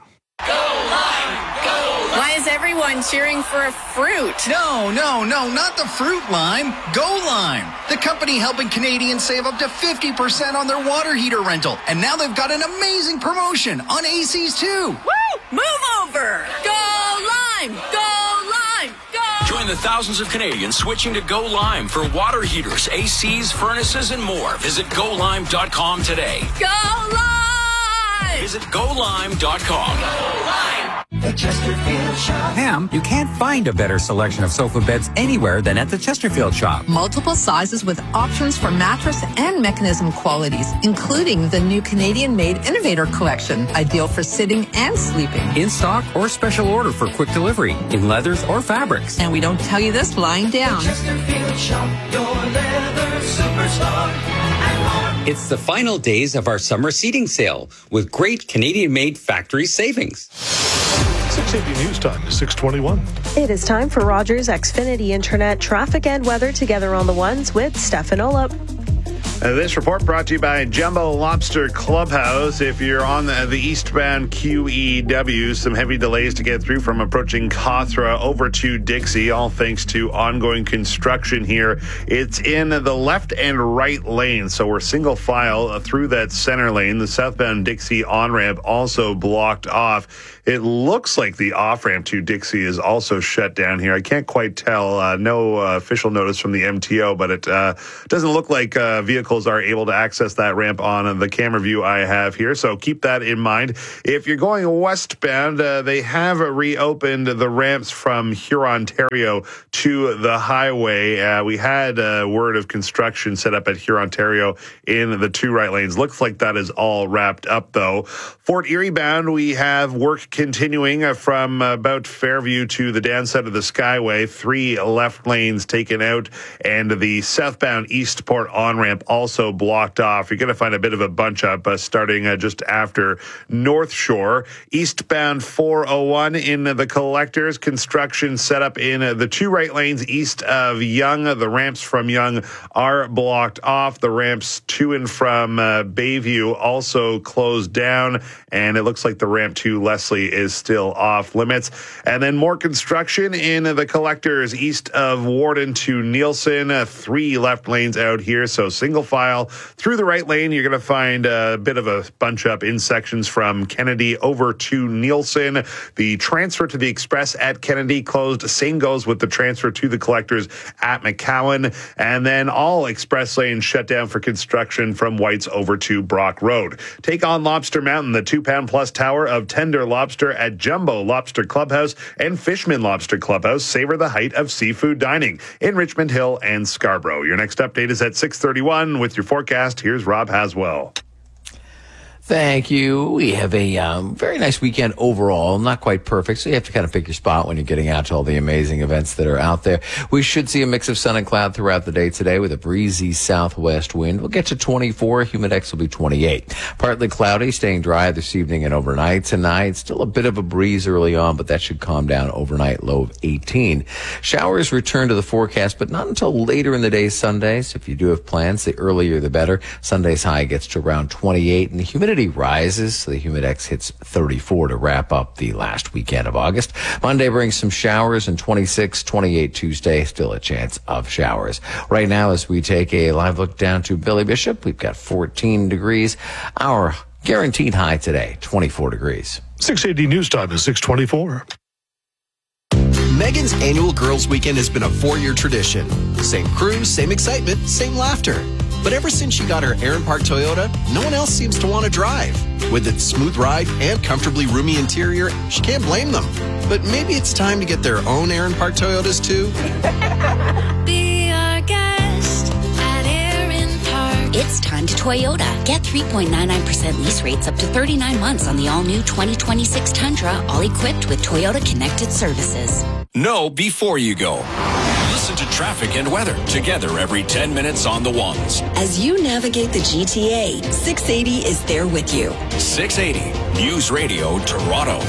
Speaker 18: Why is everyone cheering for a fruit?
Speaker 20: No, no, no, not the fruit lime. Go Lime, the company helping Canadians save up to fifty percent on their water heater rental. And now they've got an amazing promotion on A Cs too.
Speaker 18: Woo! Move over! Go Lime! Go Lime! Go!
Speaker 4: Join the thousands of Canadians switching to Go Lime for water heaters, A Cs, furnaces, and more. Visit go lime dot com today.
Speaker 18: Go Lime!
Speaker 4: Visit go lime dot com.
Speaker 18: Go Lime!
Speaker 5: The Chesterfield Shop. Pam, you can't find a better selection of sofa beds anywhere than at the Chesterfield Shop.
Speaker 6: Multiple sizes with options for mattress and mechanism qualities, including the new Canadian-made Innovator Collection, ideal for sitting and sleeping.
Speaker 5: In stock or special order for quick delivery, in leathers or fabrics.
Speaker 6: And we don't tell you this lying down.
Speaker 5: The Chesterfield Shop, your leather superstar. It's the final days of our summer seating sale with great Canadian-made factory savings.
Speaker 29: six eighty News Time is six twenty-one.
Speaker 28: It is time for Rogers Xfinity Internet traffic and weather together on the ones with Stefan Olop.
Speaker 9: Uh, this report brought to you by Jumbo Lobster Clubhouse. If you're on the, the eastbound Q E W, some heavy delays to get through from approaching Cawthra over to Dixie, all thanks to ongoing construction here. It's in the left and right lane, so we're single file through that center lane. The southbound Dixie on-ramp also blocked off. It looks like the off-ramp to Dixie is also shut down here. I can't quite tell. Uh, no uh, official notice from the M T O, but it uh, doesn't look like uh, vehicles are able to access that ramp on the camera view I have here. So keep that in mind. If you're going westbound, uh, they have reopened the ramps from Hurontario to the highway. Uh, we had a word of construction set up at Hurontario in the two right lanes. Looks like that is all wrapped up, though. Fort Erie bound, we have work continuing from about Fairview to the downside of the Skyway. Three left lanes taken out, and the southbound Eastport on-ramp also blocked off. You're going to find a bit of a bunch up uh, starting uh, just after North Shore. Eastbound four oh one in the collectors. Construction set up in uh, the two right lanes east of Yonge. The ramps from Yonge are blocked off. The ramps to and from uh, Bayview also closed down, and it looks like the ramp to Leslie is still off limits. And then more construction in the collectors east of Warden to Nielsen. Uh, three left lanes out here, so single file through the right lane. You're going to find a bit of a bunch up in sections from Kennedy over to Nielsen. The transfer to the Express at Kennedy closed. Same goes with the transfer to the collectors at McCowan. And then all express lanes shut down for construction from White's over to Brock Road. Take on Lobster Mountain, the two-pound plus tower of tender lobster at Jumbo Lobster Clubhouse and Fishman Lobster Clubhouse. Savor the height of seafood dining in Richmond Hill and Scarborough. Your next update is at six thirty-one. With your forecast, here's Rob Haswell.
Speaker 12: Thank you. We have a um, very nice weekend overall. Not quite perfect, so you have to kind of pick your spot when you're getting out to all the amazing events that are out there. We should see a mix of sun and cloud throughout the day today with a breezy southwest wind. We'll get to twenty-four. Humidex will be twenty-eight. Partly cloudy, staying dry this evening and overnight tonight. Still a bit of a breeze early on, but that should calm down overnight, low of eighteen. Showers return to the forecast, but not until later in the day Sunday. So if you do have plans, the earlier the better. Sunday's high gets to around twenty-eight, and the humidity rises, so the Humidex hits thirty-four to wrap up the last weekend of August. Monday brings some showers, and twenty-six, twenty-eight Tuesday, still a chance of showers. Right now, as we take a live look down to Billy Bishop, we've got fourteen degrees. Our guaranteed high today, twenty-four degrees.
Speaker 29: six eighty News Time is six twenty-four.
Speaker 11: Megan's annual Girls Weekend has been a four-year tradition. Same crew, same excitement, same laughter. But ever since she got her Aaron Park Toyota, no one else seems to want to drive. With its smooth ride and comfortably roomy interior, she can't blame them. But maybe it's time to get their own Aaron Park Toyotas too.
Speaker 16: Be our guest at Aaron Park. It's time to Toyota. Get three point nine nine percent lease rates up to thirty-nine months on the all-new twenty twenty-six Tundra, all equipped with Toyota Connected Services.
Speaker 4: Know before you go. Listen to traffic and weather together every ten minutes on the ones.
Speaker 17: As you navigate the G T A, six eighty is there with you.
Speaker 4: six eighty News Radio Toronto.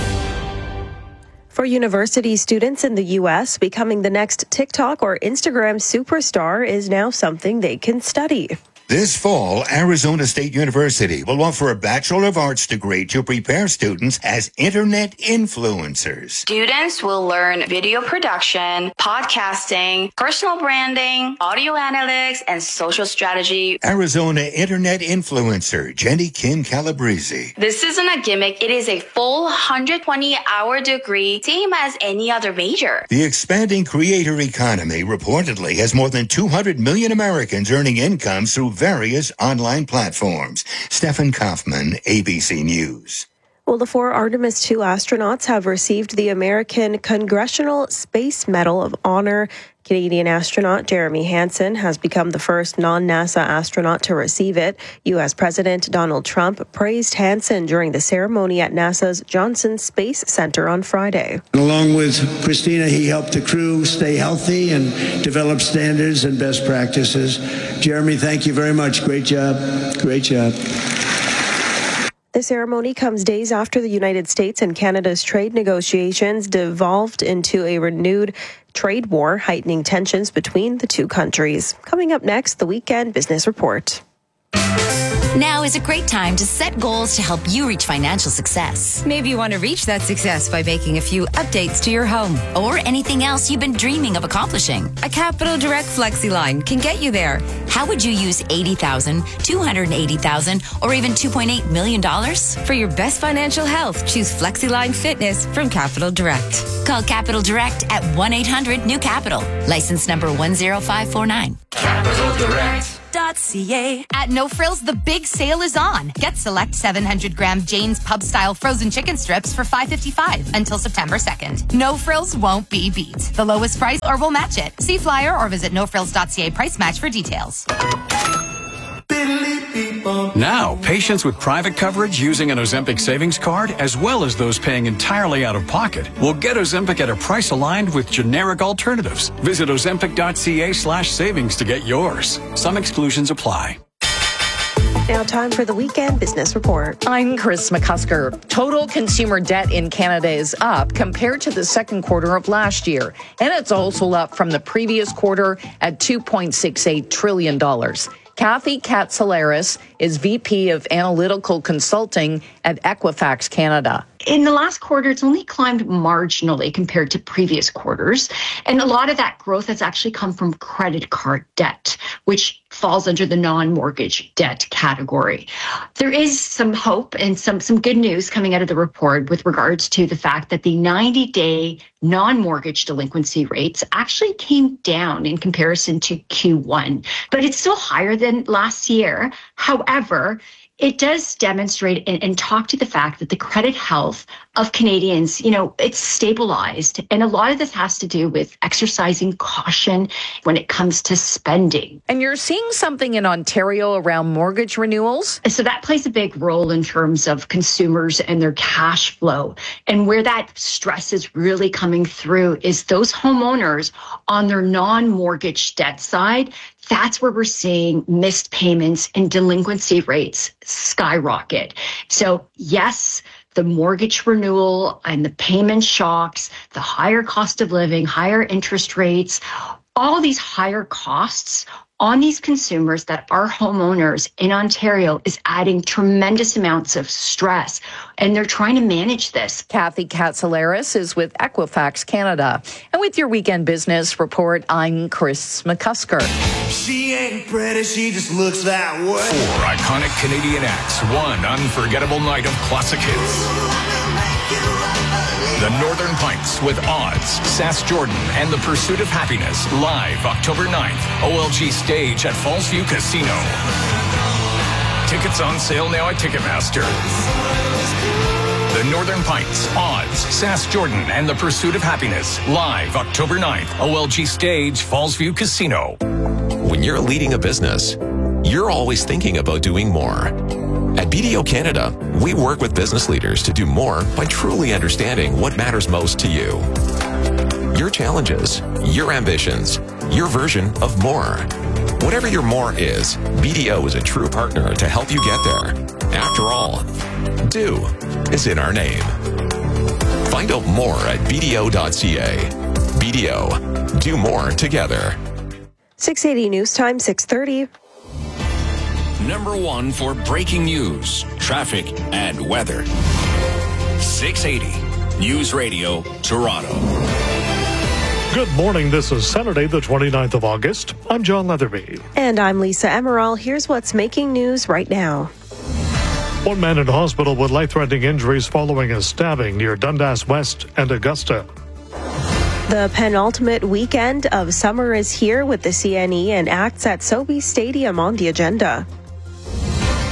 Speaker 28: For university students in the U S, becoming the next TikTok or Instagram superstar is now something they can study.
Speaker 24: This fall, Arizona State University will offer a Bachelor of Arts degree to prepare students as internet influencers.
Speaker 25: Students will learn video production, podcasting, personal branding, audio analytics, and social strategy.
Speaker 24: Arizona internet influencer Jenny Kim Calabrese.
Speaker 25: This isn't a gimmick. It is a full one hundred twenty hour degree, same as any other major.
Speaker 24: The expanding creator economy reportedly has more than two hundred million Americans earning incomes through various online platforms. Stefan Kaufman, A B C News.
Speaker 28: Well, the four Artemis two astronauts have received the American Congressional Space Medal of Honor. Canadian astronaut Jeremy Hansen has become the first non-NASA astronaut to receive it. U S President Donald Trump praised Hansen during the ceremony at NASA's Johnson Space Center on Friday.
Speaker 1: Along with Christina, he helped the crew stay healthy and develop standards and best practices. Jeremy, thank you very much. Great job. Great job.
Speaker 28: The ceremony comes days after the United States and Canada's trade negotiations devolved into a renewed trade war, heightening tensions between the two countries. Coming up next, the Weekend Business Report.
Speaker 16: Now is a great time to set goals to help you reach financial success.
Speaker 2: Maybe you want to reach that success by making a few updates to your home.
Speaker 16: Or anything else you've been dreaming of accomplishing.
Speaker 2: A Capital Direct FlexiLine can get you there.
Speaker 16: How would you use eighty thousand dollars, two hundred eighty thousand dollars, or even two point eight million dollars?
Speaker 2: For your best financial health, choose FlexiLine Fitness from Capital Direct.
Speaker 16: Call Capital Direct at one eight hundred new capital. License number one zero five four nine.
Speaker 18: Capital Direct.
Speaker 7: .ca. At No Frills, the big sale is on. Get select seven hundred gram Jane's Pub Style frozen chicken strips for five fifty-five until September second. No Frills won't be beat. The lowest price or we'll match it. See flyer or visit no frills dot c a price match for details.
Speaker 19: Now, patients with private coverage using an Ozempic savings card, as well as those paying entirely out of pocket, will get Ozempic at a price aligned with generic alternatives. Visit ozempic dot c a slash savings to get yours. Some exclusions apply.
Speaker 28: Now time for the Weekend Business Report.
Speaker 21: I'm Chris McCusker. Total consumer debt in Canada is up compared to the second quarter of last year, and it's also up from the previous quarter at two point six eight trillion dollars. Kathy Katsalaris is V P of Analytical Consulting at Equifax Canada.
Speaker 22: In the last quarter, it's only climbed marginally compared to previous quarters. And a lot of that growth has actually come from credit card debt, which falls under the non-mortgage debt category. There is some hope and some, some good news coming out of the report with regards to the fact that the ninety-day non-mortgage delinquency rates actually came down in comparison to Q one, but it's still higher than last year. However, it does demonstrate and, and talk to the fact that the credit health of Canadians, you know, it's stabilized. And a lot of this has to do with exercising caution when it comes to spending.
Speaker 21: And you're seeing something in Ontario around mortgage renewals?
Speaker 22: So that plays a big role in terms of consumers and their cash flow. And where that stress is really coming through is those homeowners on their non-mortgage debt side. That's where we're seeing missed payments and delinquency rates skyrocket. So yes, the mortgage renewal and the payment shocks, the higher cost of living, higher interest rates, all these higher costs on these consumers that are homeowners in Ontario is adding tremendous amounts of stress, and they're trying to manage this.
Speaker 21: Kathy Katsalaris is with Equifax Canada. And with your Weekend Business Report, I'm Chris McCusker.
Speaker 23: She ain't pretty, she just looks that way.
Speaker 4: Four iconic Canadian acts, one unforgettable night of classic hits. The Northern Pints with Odds, Sass Jordan, and The Pursuit of Happiness, live October ninth, O L G Stage at Fallsview Casino. Tickets on sale now at Ticketmaster. The Northern Pints, Odds, Sass Jordan, and The Pursuit of Happiness, live October ninth, O L G Stage, Fallsview Casino.
Speaker 26: When you're leading a business, you're always thinking about doing more. At B D O Canada, we work with business leaders to do more by truly understanding what matters most to you. Your challenges, your ambitions, your version of more. Whatever your more is, B D O is a true partner to help you get there. After all, do is in our name. Find out more at b d o dot c a. B D O, do more together.
Speaker 28: six eighty News Time, six thirty.
Speaker 4: Number one for breaking news, traffic, and weather. six eighty News Radio, Toronto.
Speaker 29: Good morning. This is Saturday, the twenty-ninth of August. I'm John Leatherby.
Speaker 28: And I'm Lisa Emerald. Here's what's making news right now.
Speaker 29: One man in hospital with life-threatening injuries following a stabbing near Dundas West and Augusta.
Speaker 28: The penultimate weekend of summer is here with the C N E and acts at Sobeys Stadium on the agenda.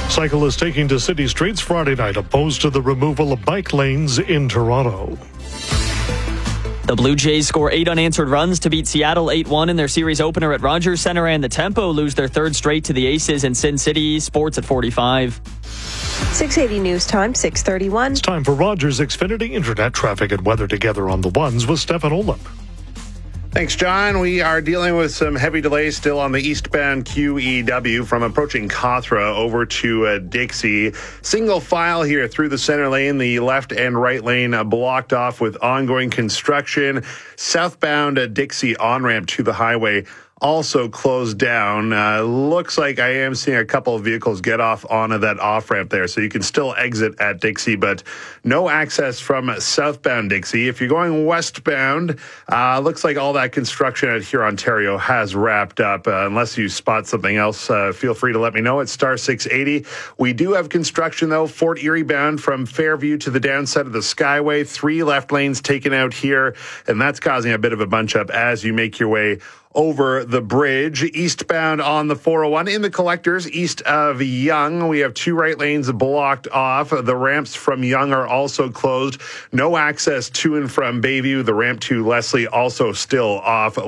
Speaker 29: Cyclists taking to city streets Friday night opposed to the removal of bike lanes in Toronto.
Speaker 3: The Blue Jays score eight unanswered runs to beat Seattle eight one in their series opener at Rogers Centre, and the Tempo lose their third straight to the Aces in Sin City. Sports at forty-five.
Speaker 28: six eighty News Time, six thirty-one.
Speaker 29: It's time for Rogers Xfinity Internet Traffic and Weather Together on the Ones with Stefan Olip.
Speaker 9: Thanks, John. We are dealing with some heavy delays still on the eastbound Q E W from approaching Cawthra over to uh, Dixie. Single file here through the center lane, the left and right lane uh, blocked off with ongoing construction. Southbound uh, Dixie on-ramp to the highway also closed down. Uh, looks like I am seeing a couple of vehicles get off onto that off-ramp there, so you can still exit at Dixie, but no access from southbound Dixie. If you're going westbound, uh, looks like all that construction at here, Ontario, has wrapped up. Uh, unless you spot something else, uh, feel free to let me know. It's star six eighty. We do have construction, though, Fort Erie bound from Fairview to the downside of the Skyway. Three left lanes taken out here, and that's causing a bit of a bunch-up as you make your way over the bridge. Eastbound on the four oh one in the collectors east of Yonge, we have two right lanes blocked off. The ramps from Yonge are also closed. No access to and from Bayview. The ramp to Leslie also still off.